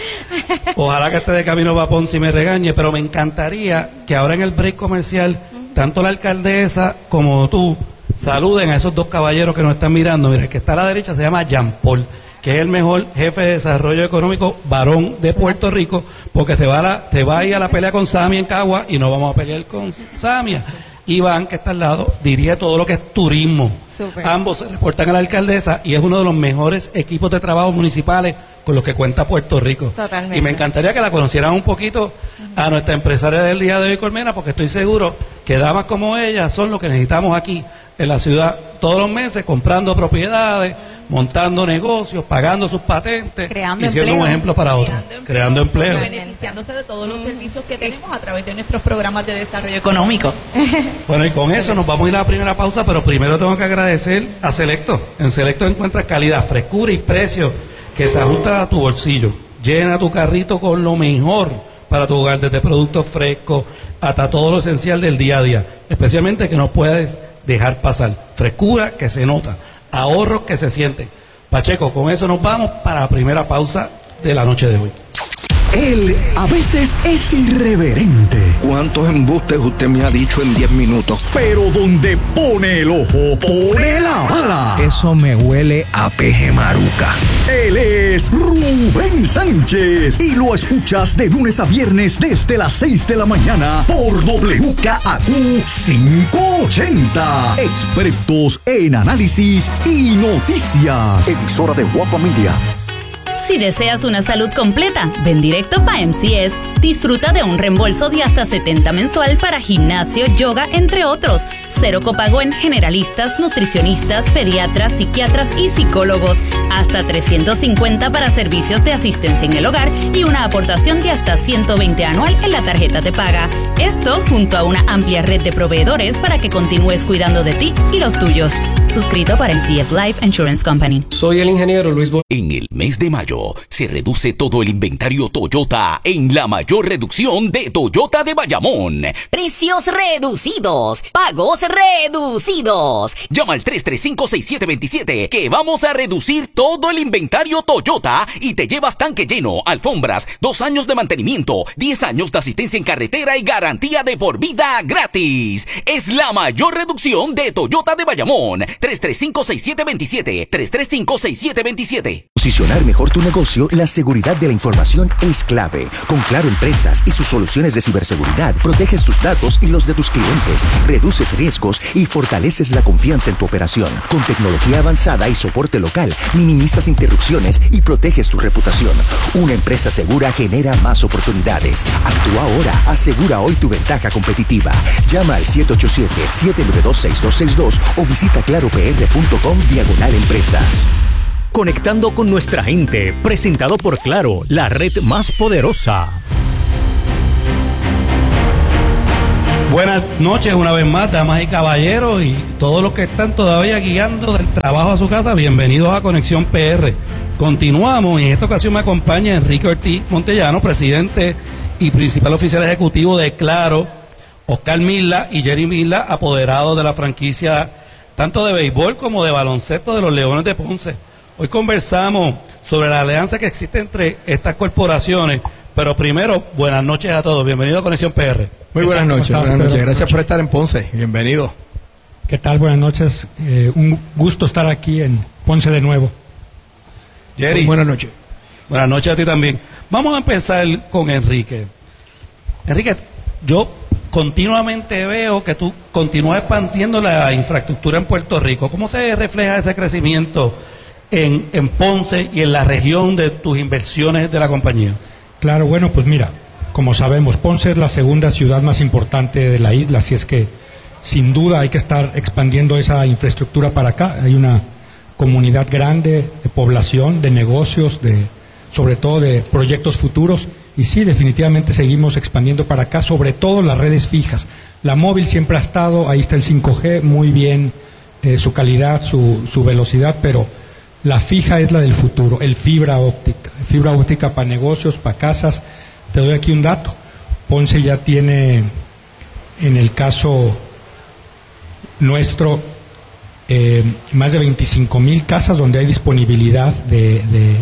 Ojalá que esté de camino para Ponce y me regañe, pero me encantaría que ahora en el break comercial, tanto la alcaldesa como tú saluden a esos dos caballeros que nos están mirando. Mira, el que está a la derecha se llama Jean Paul, que es el mejor jefe de desarrollo económico varón de Puerto Rico, porque te va a ir a la pelea con Samia en Cagua y no vamos a pelear con Samia. Iván, que está al lado, dirige todo lo que es turismo. Super. Ambos se reportan a la alcaldesa y es uno de los mejores equipos de trabajo municipales con los que cuenta Puerto Rico. Totalmente. Y me encantaría que la conocieran un poquito a nuestra empresaria del día de hoy, Colmena, porque estoy seguro que damas como ella son lo que necesitamos aquí en la ciudad todos los meses, comprando propiedades, montando negocios, pagando sus patentes y siendo un ejemplo para otros, creando empleo. Beneficiándose de todos los servicios que tenemos a través de nuestros programas de desarrollo económico. Bueno, y con eso nos vamos a ir a la primera pausa, pero primero tengo que agradecer a Selecto. En Selecto encuentras calidad, frescura y precio que se ajusta a tu bolsillo. Llena tu carrito con lo mejor para tu hogar, desde productos frescos hasta todo lo esencial del día a día, especialmente que no puedes dejar pasar. Frescura que se nota, ahorros que se sienten. Pacheco, con eso nos vamos para la primera pausa de la noche de hoy. Él a veces es irreverente. ¿Cuántos embustes usted me ha dicho en 10 minutos? Pero donde pone el ojo, pone la bala. Eso me huele a peje maruca. Él es Rubén Sánchez y lo escuchas de lunes a viernes desde las 6 de la mañana por WKAQ 580. Expertos en análisis y noticias. Emisora de Guapa Media. Si deseas una salud completa, ven directo pa' MCS. Disfruta de un reembolso de hasta $70 mensual para gimnasio, yoga, entre otros. 0 copago en generalistas, nutricionistas, pediatras, psiquiatras y psicólogos. Hasta $350 para servicios de asistencia en el hogar y una aportación de hasta $120 anual en la tarjeta de paga. Esto junto a una amplia red de proveedores para que continúes cuidando de ti y los tuyos. Suscrito para MCS Life Insurance Company. Soy el ingeniero Luis En el mes de mayo mayo se reduce todo el inventario Toyota en la mayor reducción de Toyota de Bayamón. Precios reducidos, pagos reducidos. Llama al 335-6727 que vamos a reducir todo el inventario Toyota y te llevas tanque lleno, alfombras, 2 años de mantenimiento, 10 años de asistencia en carretera y garantía de por vida gratis. Es la mayor reducción de Toyota de Bayamón. 335-6727. 335-6727. Posicionar mejor tu negocio, la seguridad de la información es clave. Con Claro Empresas y sus soluciones de ciberseguridad, proteges tus datos y los de tus clientes, reduces riesgos y fortaleces la confianza en tu operación. Con tecnología avanzada y soporte local, minimizas interrupciones y proteges tu reputación. Una empresa segura genera más oportunidades. Actúa ahora, asegura hoy tu ventaja competitiva. Llama al 787-792-6262 o visita claropr.com/empresas. Conectando con nuestra gente, presentado por Claro, la red más poderosa. Buenas noches una vez más, damas y caballeros, y todos los que están todavía guiando del trabajo a su casa, bienvenidos a Conexión PR. Continuamos y en esta ocasión me acompaña Enrique Ortiz Montellano, presidente y principal oficial ejecutivo de Claro, Oscar Milá y Jerry Milá, apoderados de la franquicia tanto de béisbol como de baloncesto de los Leones de Ponce. Hoy conversamos sobre la alianza que existe entre estas corporaciones, pero primero, buenas noches a todos, bienvenido a Conexión PR. Muy buenas noches, gracias por estar en Ponce, bienvenido. ¿Qué tal? Buenas noches, un gusto estar aquí en Ponce de nuevo. Jerry. Buenas noches. Buenas noches a ti también. Vamos a empezar con Enrique. Enrique, yo continuamente veo que tú continúas expandiendo la infraestructura en Puerto Rico. ¿Cómo se refleja ese crecimiento en Ponce y en la región de tus inversiones de la compañía? Claro, bueno, pues mira, como sabemos, Ponce es la segunda ciudad más importante de la isla, así es que sin duda hay que estar expandiendo esa infraestructura para acá. Hay una comunidad grande de población, de negocios, sobre todo de proyectos futuros, y sí, definitivamente seguimos expandiendo para acá, sobre todo las redes fijas. La móvil siempre ha estado, ahí está el 5G, muy bien, su calidad, su velocidad, pero la fija es la del futuro, el fibra óptica para negocios, para casas. Te doy aquí un dato. Ponce ya tiene, en el caso nuestro, más de 25,000 casas donde hay disponibilidad de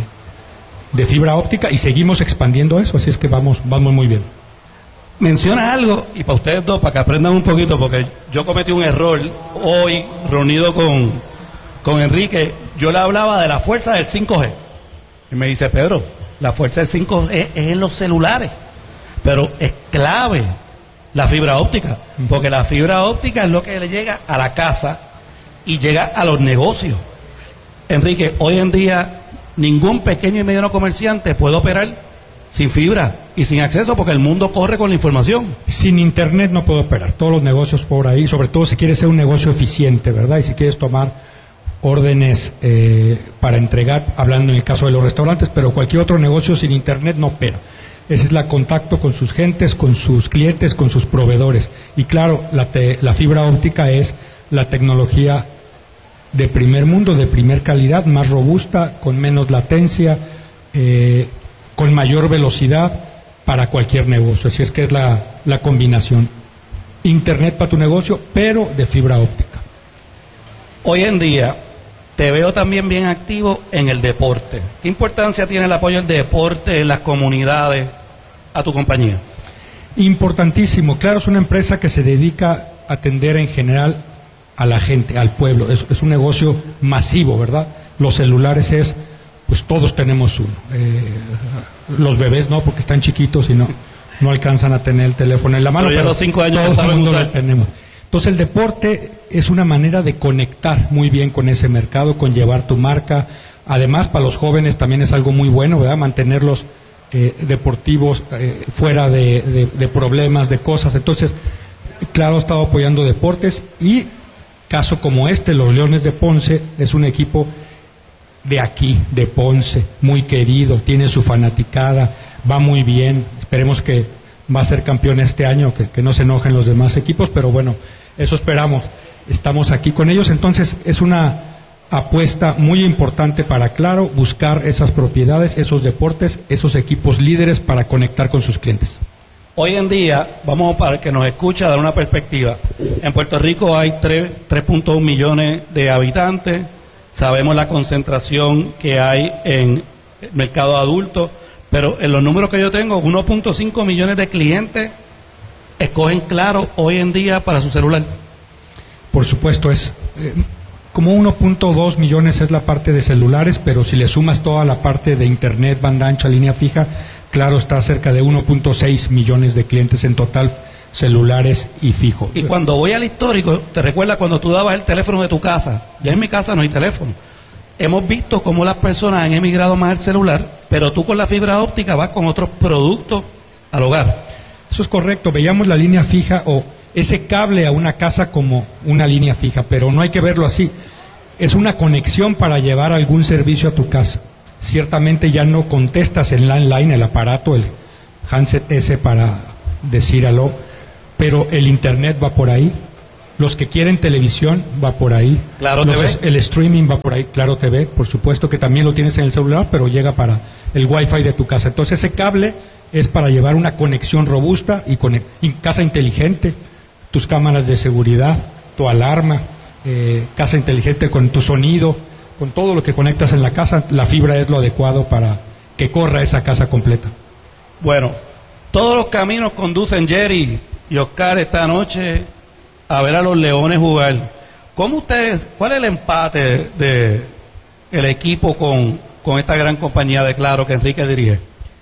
fibra óptica y seguimos expandiendo eso, así es que vamos muy bien. Menciona algo, y para ustedes dos, para que aprendan un poquito, porque yo cometí un error hoy reunido con Enrique. Yo le hablaba de la fuerza del 5G. Y me dice, Pedro, la fuerza del 5G es en los celulares. Pero es clave la fibra óptica. Porque la fibra óptica es lo que le llega a la casa y llega a los negocios. Enrique, hoy en día ningún pequeño y mediano comerciante puede operar sin fibra y sin acceso porque el mundo corre con la información. Sin internet no puede operar. Todos los negocios por ahí, sobre todo si quieres ser un negocio eficiente, ¿verdad? Y si quieres tomar órdenes para entregar, hablando en el caso de los restaurantes, pero cualquier otro negocio sin internet no opera. Ese es el contacto con sus gentes, con sus clientes, con sus proveedores. Y claro, la fibra óptica es la tecnología de primer mundo, de primer calidad, más robusta, con menos latencia, con mayor velocidad para cualquier negocio. Así es que es la combinación. Internet para tu negocio, pero de fibra óptica. Hoy en día te veo también bien activo en el deporte. ¿Qué importancia tiene el apoyo al deporte en las comunidades a tu compañía? Importantísimo. Claro, es una empresa que se dedica a atender en general a la gente, al pueblo. Es un negocio masivo, ¿verdad? Los celulares pues todos tenemos uno. Los bebés no, porque están chiquitos y no alcanzan a tener el teléfono en la mano. Pero ya a los 5 años todo saben el mundo usar. lo tenemos. Entonces el deporte es una manera de conectar muy bien con ese mercado, con llevar tu marca. Además, para los jóvenes también es algo muy bueno, ¿verdad? Mantenerlos deportivos fuera de problemas, de cosas. Entonces, claro, he estado apoyando deportes y caso como este, los Leones de Ponce, es un equipo de aquí, de Ponce, muy querido, tiene su fanaticada, va muy bien. Esperemos que va a ser campeón este año, que no se enojen los demás equipos, pero bueno, eso esperamos. Estamos aquí con ellos, entonces es una apuesta muy importante para Claro, buscar esas propiedades, esos deportes, esos equipos líderes para conectar con sus clientes. Hoy en día, vamos para el que nos escucha dar una perspectiva. En Puerto Rico hay 3.1 millones de habitantes. Sabemos la concentración que hay en el mercado adulto, pero en los números que yo tengo, 1.5 millones de clientes escogen Claro hoy en día para su celular. Por supuesto, es como 1.2 millones es la parte de celulares, pero si le sumas toda la parte de internet, banda ancha, línea fija, Claro está cerca de 1.6 millones de clientes en total, celulares y fijo. Y cuando voy al histórico, te recuerda cuando tú dabas el teléfono de tu casa. Ya en mi casa no hay teléfono. Hemos visto cómo las personas han emigrado más al celular, pero tú con la fibra óptica vas con otros productos al hogar. Eso es correcto. Veíamos la línea fija o ese cable a una casa como una línea fija, pero no hay que verlo así. Es una conexión para llevar algún servicio a tu casa. Ciertamente ya no contestas el landline, el aparato, el handset ese para decir aló, pero el internet va por ahí. Los que quieren televisión va por ahí. Claro TV. El streaming va por ahí. Claro TV, por supuesto que también lo tienes en el celular, pero llega para el Wi-Fi de tu casa. Entonces ese cable es para llevar una conexión robusta y casa inteligente, tus cámaras de seguridad, tu alarma, casa inteligente con tu sonido, con todo lo que conectas en la casa. La fibra es lo adecuado para que corra esa casa completa. Bueno, todos los caminos conducen, Jerry y Oscar, esta noche a ver a los Leones jugar. ¿Cómo ustedes, cuál es el empate de el equipo con esta gran compañía de Claro que Enrique dirige?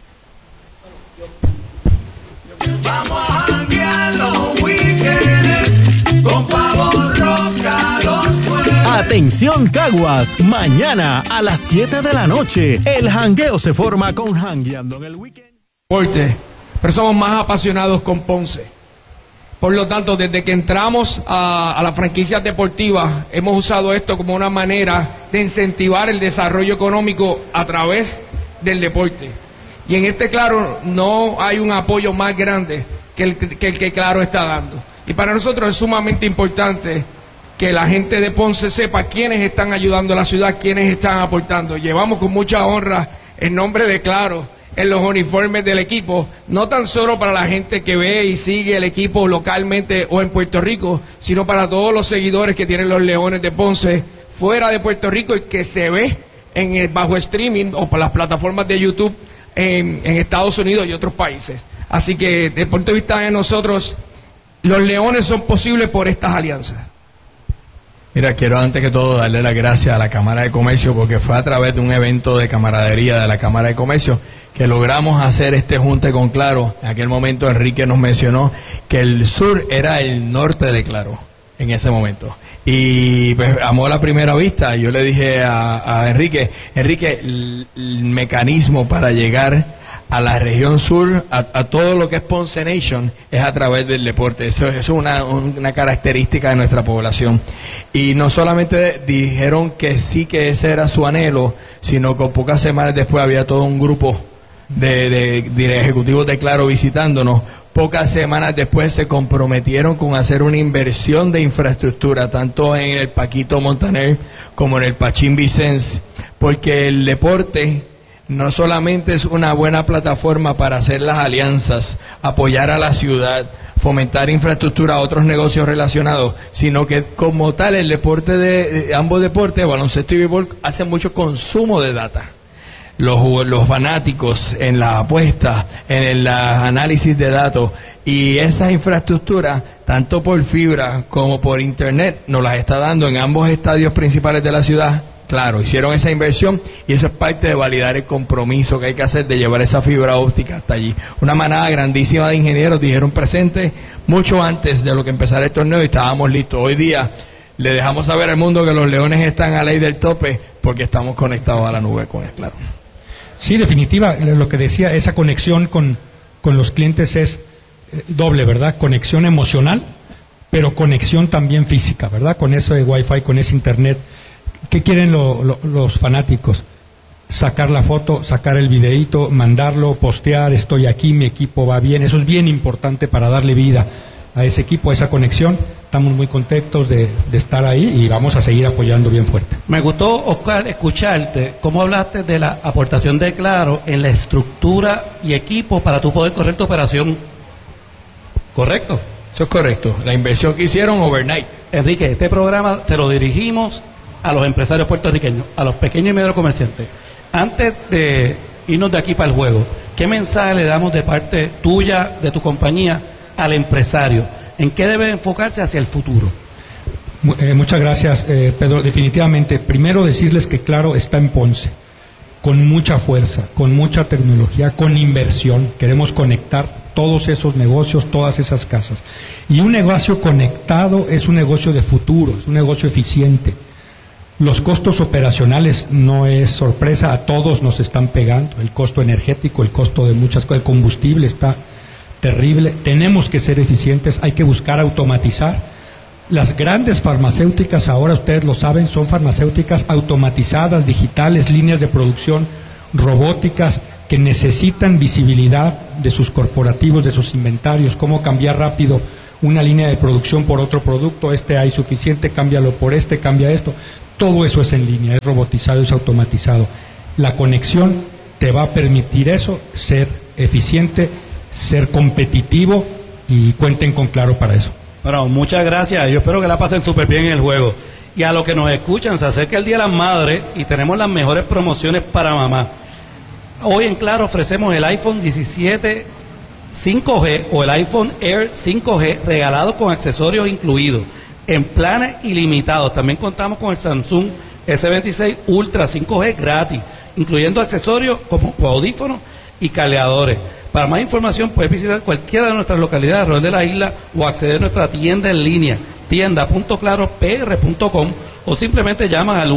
Vamos a janguear los weekends con Pavo Roca los jueves. Atención Caguas, mañana a las 7 de la noche, el jangueo se forma con Jangueando en el Weekend. Pero somos más apasionados con Ponce. Por lo tanto, desde que entramos a las franquicias deportivas, hemos usado esto como una manera de incentivar el desarrollo económico a través del deporte. Y en este Claro no hay un apoyo más grande que el que Claro está dando. Y para nosotros es sumamente importante que la gente de Ponce sepa quiénes están ayudando a la ciudad, quiénes están aportando. Llevamos con mucha honra el nombre de Claro en los uniformes del equipo, no tan solo para la gente que ve y sigue el equipo localmente o en Puerto Rico, sino para todos los seguidores que tienen los Leones de Ponce fuera de Puerto Rico y que se ve en el bajo streaming o por las plataformas de YouTube en Estados Unidos y otros países. Así que desde el punto de vista de nosotros, los Leones son posibles por estas alianzas. Mira, quiero antes que todo darle las gracias a la Cámara de Comercio porque fue a través de un evento de camaradería de la Cámara de Comercio que logramos hacer este junte con Claro. En aquel momento Enrique nos mencionó que el sur era el norte de Claro en ese momento. Y pues amó a la primera vista. Yo le dije a Enrique, el mecanismo para llegar a la región sur, a todo lo que es Ponce Nation, es a través del deporte. Eso es una característica de nuestra población. Y no solamente dijeron que sí, que ese era su anhelo, sino que pocas semanas después había todo un grupo de ejecutivos de Claro visitándonos. Pocas semanas después se comprometieron con hacer una inversión de infraestructura, tanto en el Paquito Montaner como en el Pachín Vicens, porque el deporte no solamente es una buena plataforma para hacer las alianzas, apoyar a la ciudad, fomentar infraestructura a otros negocios relacionados, sino que como tal el deporte de ambos deportes, baloncesto y béisbol, hacen mucho consumo de data. Los fanáticos en la apuesta, en el análisis de datos, y esas infraestructuras, tanto por fibra como por internet, nos las está dando en ambos estadios principales de la ciudad. Claro, hicieron esa inversión y eso es parte de validar el compromiso que hay que hacer de llevar esa fibra óptica hasta allí. Una manada grandísima de ingenieros dijeron presente mucho antes de lo que empezara el torneo y estábamos listos. Hoy día le dejamos saber al mundo que los Leones están a ley del tope porque estamos conectados a la nube con él, Claro. Sí, definitiva, lo que decía, esa conexión con los clientes es doble, ¿verdad? Conexión emocional, pero conexión también física, ¿verdad? Con eso de Wi-Fi, con ese internet. ¿Qué quieren los fanáticos? Sacar la foto, sacar el videíto, mandarlo, postear, estoy aquí, mi equipo va bien. Eso es bien importante para darle vida a ese equipo, a esa conexión. Estamos muy contentos de estar ahí y vamos a seguir apoyando bien fuerte. Me gustó, Oscar, escucharte cómo hablaste de la aportación de Claro en la estructura y equipo para tú poder correr tu operación. ¿Correcto? Eso es correcto. La inversión que hicieron overnight. Enrique, este programa se lo dirigimos a los empresarios puertorriqueños, a los pequeños y medios comerciantes. Antes de irnos de aquí para el juego, ¿qué mensaje le damos de parte tuya, de tu compañía, al empresario? ¿En qué debe enfocarse hacia el futuro? Muchas gracias, Pedro. Definitivamente, primero decirles que Claro está en Ponce, con mucha fuerza, con mucha tecnología, con inversión. Queremos conectar todos esos negocios, todas esas casas. Y un negocio conectado es un negocio de futuro, es un negocio eficiente. Los costos operacionales no es sorpresa, a todos nos están pegando. El costo energético, el costo de muchas cosas, el combustible está terrible. Tenemos que ser eficientes, hay que buscar automatizar. Las grandes farmacéuticas, ahora ustedes lo saben, son farmacéuticas automatizadas, digitales, líneas de producción robóticas que necesitan visibilidad de sus corporativos, de sus inventarios, cómo cambiar rápido una línea de producción por otro producto, hay suficiente, cámbialo por cambia esto. Todo eso es en línea, es robotizado, es automatizado. La conexión te va a permitir eso, ser eficiente, ser competitivo, y cuenten con Claro para eso. Bueno, muchas gracias. Yo espero que la pasen súper bien en el juego. Y a los que nos escuchan, se acerca el Día de las Madres y tenemos las mejores promociones para mamá. Hoy en Claro ofrecemos el iPhone 17 5G o el iPhone Air 5G regalados con accesorios incluidos en planes ilimitados. También contamos con el Samsung S26 Ultra 5G gratis, incluyendo accesorios como audífonos y cargadores. Para más información puedes visitar cualquiera de nuestras localidades alrededor de la isla o acceder a nuestra tienda en línea, tienda.claropr.com, o simplemente llamas al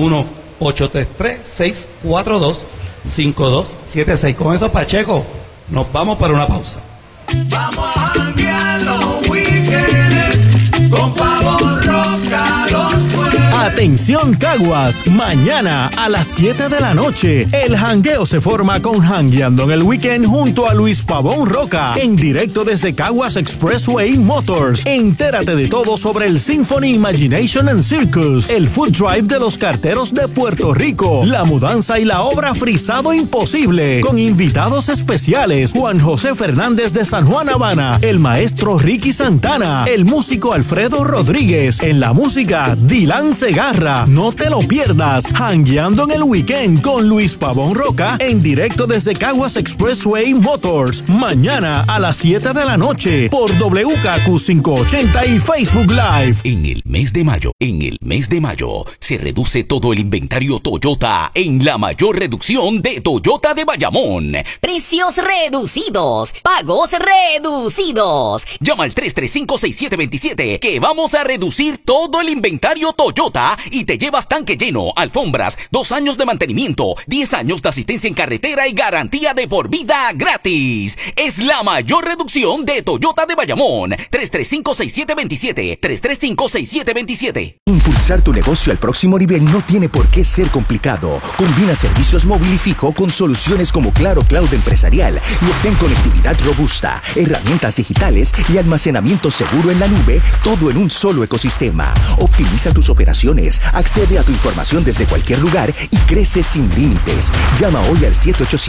1-833-642-5276. Con esto, Pacheco, nos vamos para una pausa. Vamos a janguear los weekends con Pavo Roca, los jueves. Atención Caguas, mañana a las 7 de la noche, el jangueo se forma con Jangueando en el Weekend junto a Luis Pavón Roca, en directo desde Caguas Expressway Motors. Entérate de todo sobre el Symphony Imagination and Circus, el Food Drive de los Carteros de Puerto Rico, la mudanza y la obra Frisado Imposible, con invitados especiales, Juan José Fernández de San Juan Habana, el maestro Ricky Santana, el músico Alfredo Rodríguez, en la música Dylan Segarra. No te lo pierdas, Jangueando en el Weekend con Luis Pavón Roca, en directo desde Caguas Expressway Motors, mañana a las 7 de la noche por WKQ 580 y Facebook Live. En el mes de mayo se reduce todo el inventario Toyota en la mayor reducción de Toyota de Bayamón. Precios reducidos, pagos reducidos. Llama al 335-6727 que vamos a reducir todo el inventario Toyota y te llevas tanque lleno, alfombras, 2 años de mantenimiento, 10 años de asistencia en carretera y garantía de por vida gratis. Es la mayor reducción de Toyota de Bayamón. 335-6727. 335-6727. Impulsar tu negocio al próximo nivel no tiene por qué ser complicado. Combina servicios móvil y fijo con soluciones como Claro Cloud Empresarial y obtén conectividad robusta, herramientas digitales y almacenamiento seguro en la nube, todo en un solo ecosistema. Optimiza tus operaciones, accede a tu información desde cualquier lugar y crece sin límites. Llama hoy al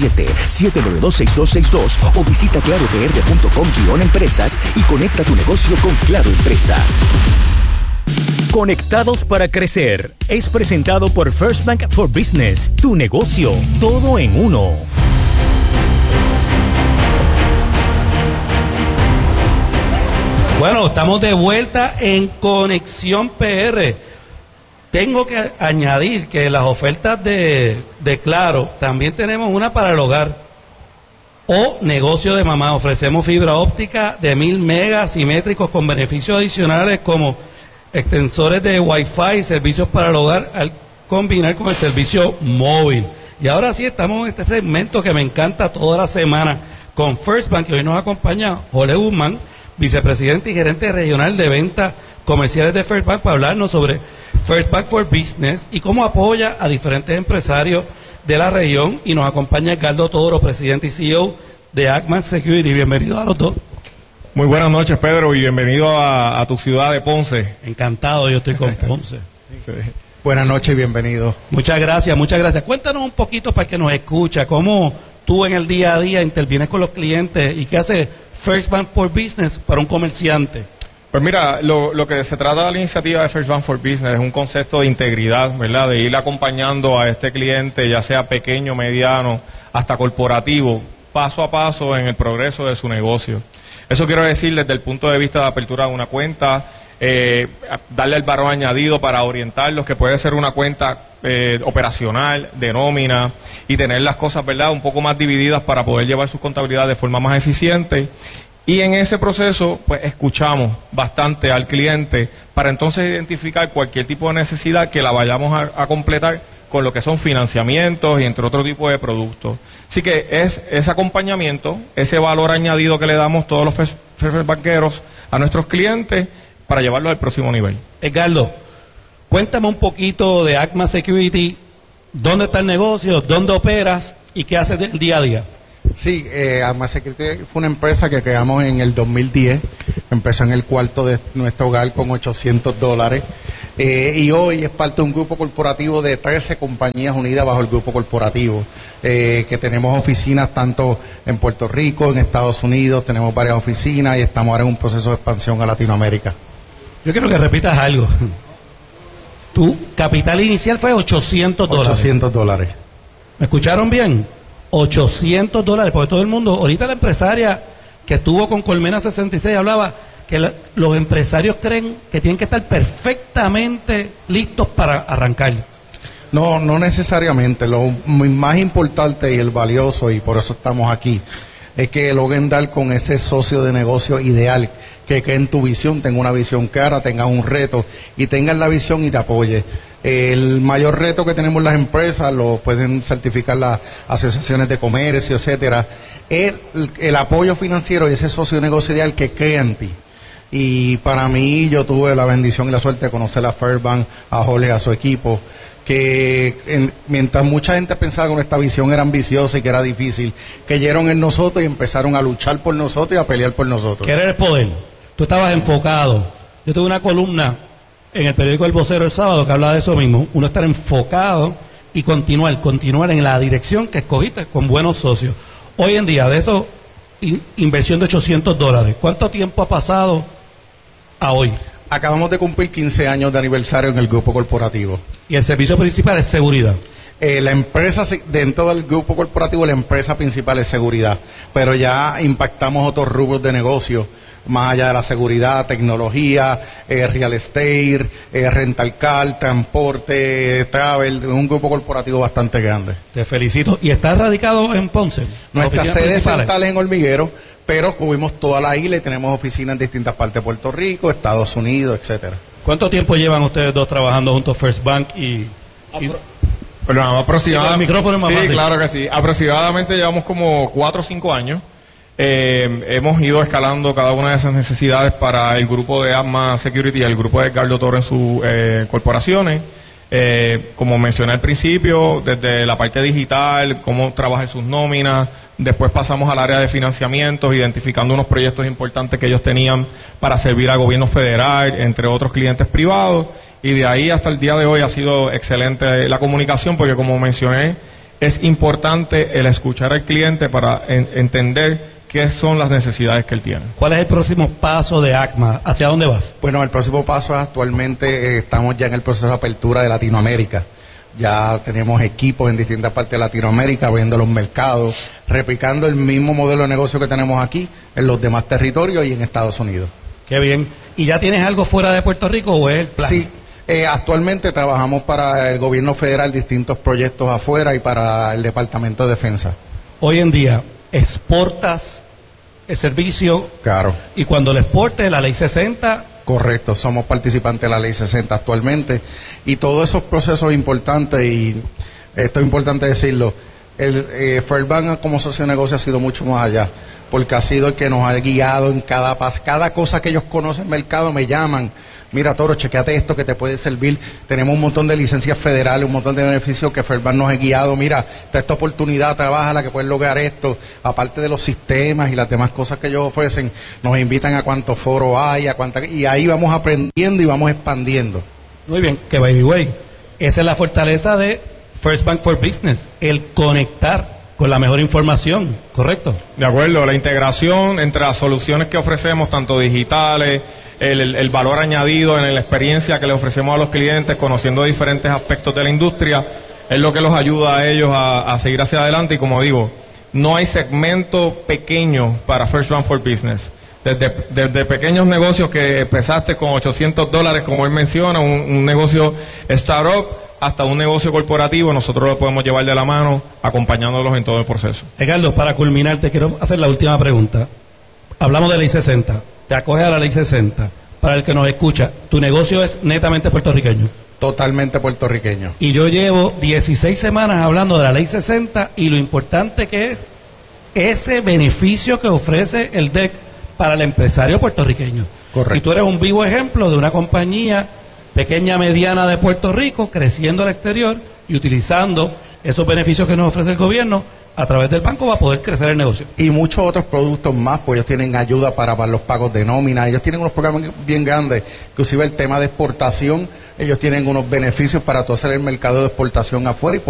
787-792-6262 o visita claropr.com/empresas y conecta tu negocio con Claro Empresas. Conectados para crecer es presentado por First Bank for Business, tu negocio, todo en uno. Bueno, estamos de vuelta en Conexión PR. Tengo que añadir que las ofertas de Claro, también tenemos una para el hogar o negocio de mamá. Ofrecemos fibra óptica de 1000 megas simétricos con beneficios adicionales como extensores de Wi-Fi y servicios para el hogar al combinar con el servicio móvil. Y ahora sí estamos en este segmento que me encanta toda la semana con First Bank, que hoy nos acompaña Jorge Guzmán, vicepresidente y gerente regional de ventas comerciales de First Bank, para hablarnos sobre First Bank for Business y cómo apoya a diferentes empresarios de la región. Y nos acompaña Edgardo Toro, presidente y CEO de Ackman Security. Bienvenidos a los dos. Muy buenas noches, Pedro, y bienvenido a tu ciudad de Ponce. Encantado, yo estoy con Ponce. Sí. Buenas noches y bienvenido. Muchas gracias, muchas gracias. Cuéntanos un poquito para que nos escucha, cómo tú en el día a día intervienes con los clientes y qué hace First Bank for Business para un comerciante. Pues mira, lo que se trata de la iniciativa de First Bank for Business es un concepto de integridad, ¿verdad? De ir acompañando a este cliente, ya sea pequeño, mediano, hasta corporativo, paso a paso en el progreso de su negocio. Eso quiero decir desde el punto de vista de apertura de una cuenta, darle el valor añadido para orientarlos, que puede ser una cuenta operacional, de nómina, y tener las cosas, ¿verdad?, un poco más divididas para poder llevar su contabilidad de forma más eficiente. Y en ese proceso, pues escuchamos bastante al cliente para entonces identificar cualquier tipo de necesidad que la vayamos a completar con lo que son financiamientos y entre otro tipo de productos. Así que es ese acompañamiento, ese valor añadido que le damos todos los First Banqueros a nuestros clientes para llevarlo al próximo nivel. Edgardo, cuéntame un poquito de ACMA Security, dónde está el negocio, dónde operas y qué haces del día a día. Sí, ACMA Security fue una empresa que creamos en el 2010, empezó en el cuarto de nuestro hogar con $800, y hoy es parte de un grupo corporativo de 13 compañías unidas bajo el grupo corporativo, que tenemos oficinas tanto en Puerto Rico, en Estados Unidos, tenemos varias oficinas y estamos ahora en un proceso de expansión a Latinoamérica. Yo quiero que repitas algo. Tu capital inicial fue $800. $800. ¿Me escucharon bien? $800, porque todo el mundo, ahorita la empresaria que estuvo con Colmena 66 hablaba que los empresarios creen que tienen que estar perfectamente listos para arrancar. No, no necesariamente. Lo más importante y el valioso, y por eso estamos aquí, es que logren dar con ese socio de negocio ideal, que cree en tu visión, tenga una visión clara, tenga un reto y tengan la visión y te apoye. El mayor reto que tenemos las empresas, lo pueden certificar las asociaciones de comercio, etcétera, es el apoyo financiero y ese socio de negocio ideal que crea en ti. Y para mí, yo tuve la bendición y la suerte de conocer a First Bank, a Jorge, a su equipo, que mientras mucha gente pensaba que nuestra visión era ambiciosa y que era difícil, creyeron en nosotros y empezaron a luchar por nosotros y a pelear por nosotros. Querer el poder. Tú estabas enfocado. Yo tuve una columna en el periódico El Vocero el sábado que hablaba de eso mismo. Uno estar enfocado y continuar en la dirección que escogiste con buenos socios. Hoy en día, de eso, inversión de $800, ¿cuánto tiempo ha pasado a hoy? Acabamos de cumplir 15 años de aniversario en el grupo corporativo. ¿Y el servicio principal es seguridad? La empresa, dentro del grupo corporativo, la empresa principal es seguridad, pero ya impactamos otros rubros de negocio, más allá de la seguridad, tecnología, real estate, rental car, transporte, travel, un grupo corporativo bastante grande. Te felicito. ¿Y estás radicado en Ponce? Nuestra sede central es en Hormiguero, pero cubrimos toda la isla y tenemos oficinas en distintas partes de Puerto Rico, Estados Unidos, etcétera. ¿Cuánto tiempo llevan ustedes dos trabajando juntos First Bank Perdón, aproximadamente. El micrófono es más fácil. Claro que sí. Aproximadamente llevamos como 4 o 5 años. Hemos ido escalando cada una de esas necesidades para el grupo de ACMA Security y el grupo de Edgardo Toro en sus corporaciones. Como mencioné al principio, desde la parte digital, cómo trabajar sus nóminas. Después pasamos al área de financiamientos, identificando unos proyectos importantes que ellos tenían para servir al gobierno federal, entre otros clientes privados. Y de ahí hasta el día de hoy ha sido excelente la comunicación, porque como mencioné, es importante el escuchar al cliente para entender qué son las necesidades que él tiene. ¿Cuál es el próximo paso de ACMA? ¿Hacia dónde vas? Bueno, el próximo paso es actualmente estamos ya en el proceso de apertura de Latinoamérica. Ya tenemos equipos en distintas partes de Latinoamérica, abriendo los mercados, replicando el mismo modelo de negocio que tenemos aquí en los demás territorios y en Estados Unidos. Qué bien. ¿Y ya tienes algo fuera de Puerto Rico o es el plan? Sí. Actualmente trabajamos para el gobierno federal distintos proyectos afuera y para el Departamento de Defensa. Hoy en día, ¿exportas el servicio? Claro. Y cuando lo exportes, la ley 60... Correcto, somos participantes de la ley 60 actualmente. Y todos esos procesos importantes, y esto es importante decirlo, el First Bank como socio de negocio ha sido mucho más allá, porque ha sido el que nos ha guiado en cada cosa que ellos conocen el mercado, me llaman. mira Toro, chequeate esto que te puede servir, tenemos un montón de licencias federales, un montón de beneficios que FedBank nos ha guiado, mira, está esta oportunidad, trabájala que puedes lograr esto, aparte de los sistemas y las demás cosas que ellos ofrecen, nos invitan a cuántos foros hay, y ahí vamos aprendiendo y vamos expandiendo. Muy bien, que by the way, esa es la fortaleza de First Bank for Business, el conectar con la mejor información, ¿correcto? De acuerdo, la integración entre las soluciones que ofrecemos, tanto digitales, el valor añadido en la experiencia que le ofrecemos a los clientes, conociendo diferentes aspectos de la industria, es lo que los ayuda a ellos a seguir hacia adelante. Y como digo, no hay segmento pequeño para First Bank for Business. Desde pequeños negocios que empezaste con $800, como él menciona, un negocio startup, hasta un negocio corporativo, nosotros lo podemos llevar de la mano, acompañándolos en todo el proceso. Edgardo, para culminar, te quiero hacer la última pregunta. Hablamos de Ley 60, te acoges a la Ley 60. Para el que nos escucha, tu negocio es netamente puertorriqueño. Totalmente puertorriqueño. Y yo llevo 16 semanas hablando de la Ley 60 y lo importante que es ese beneficio que ofrece el DEC para el empresario puertorriqueño. Correcto. Y tú eres un vivo ejemplo de una compañía pequeña, mediana de Puerto Rico, creciendo al exterior y utilizando esos beneficios que nos ofrece el gobierno a través del banco va a poder crecer el negocio. Y muchos otros productos más, pues ellos tienen ayuda para los pagos de nómina, ellos tienen unos programas bien grandes, inclusive el tema de exportación, ellos tienen unos beneficios para todo hacer el mercado de exportación afuera y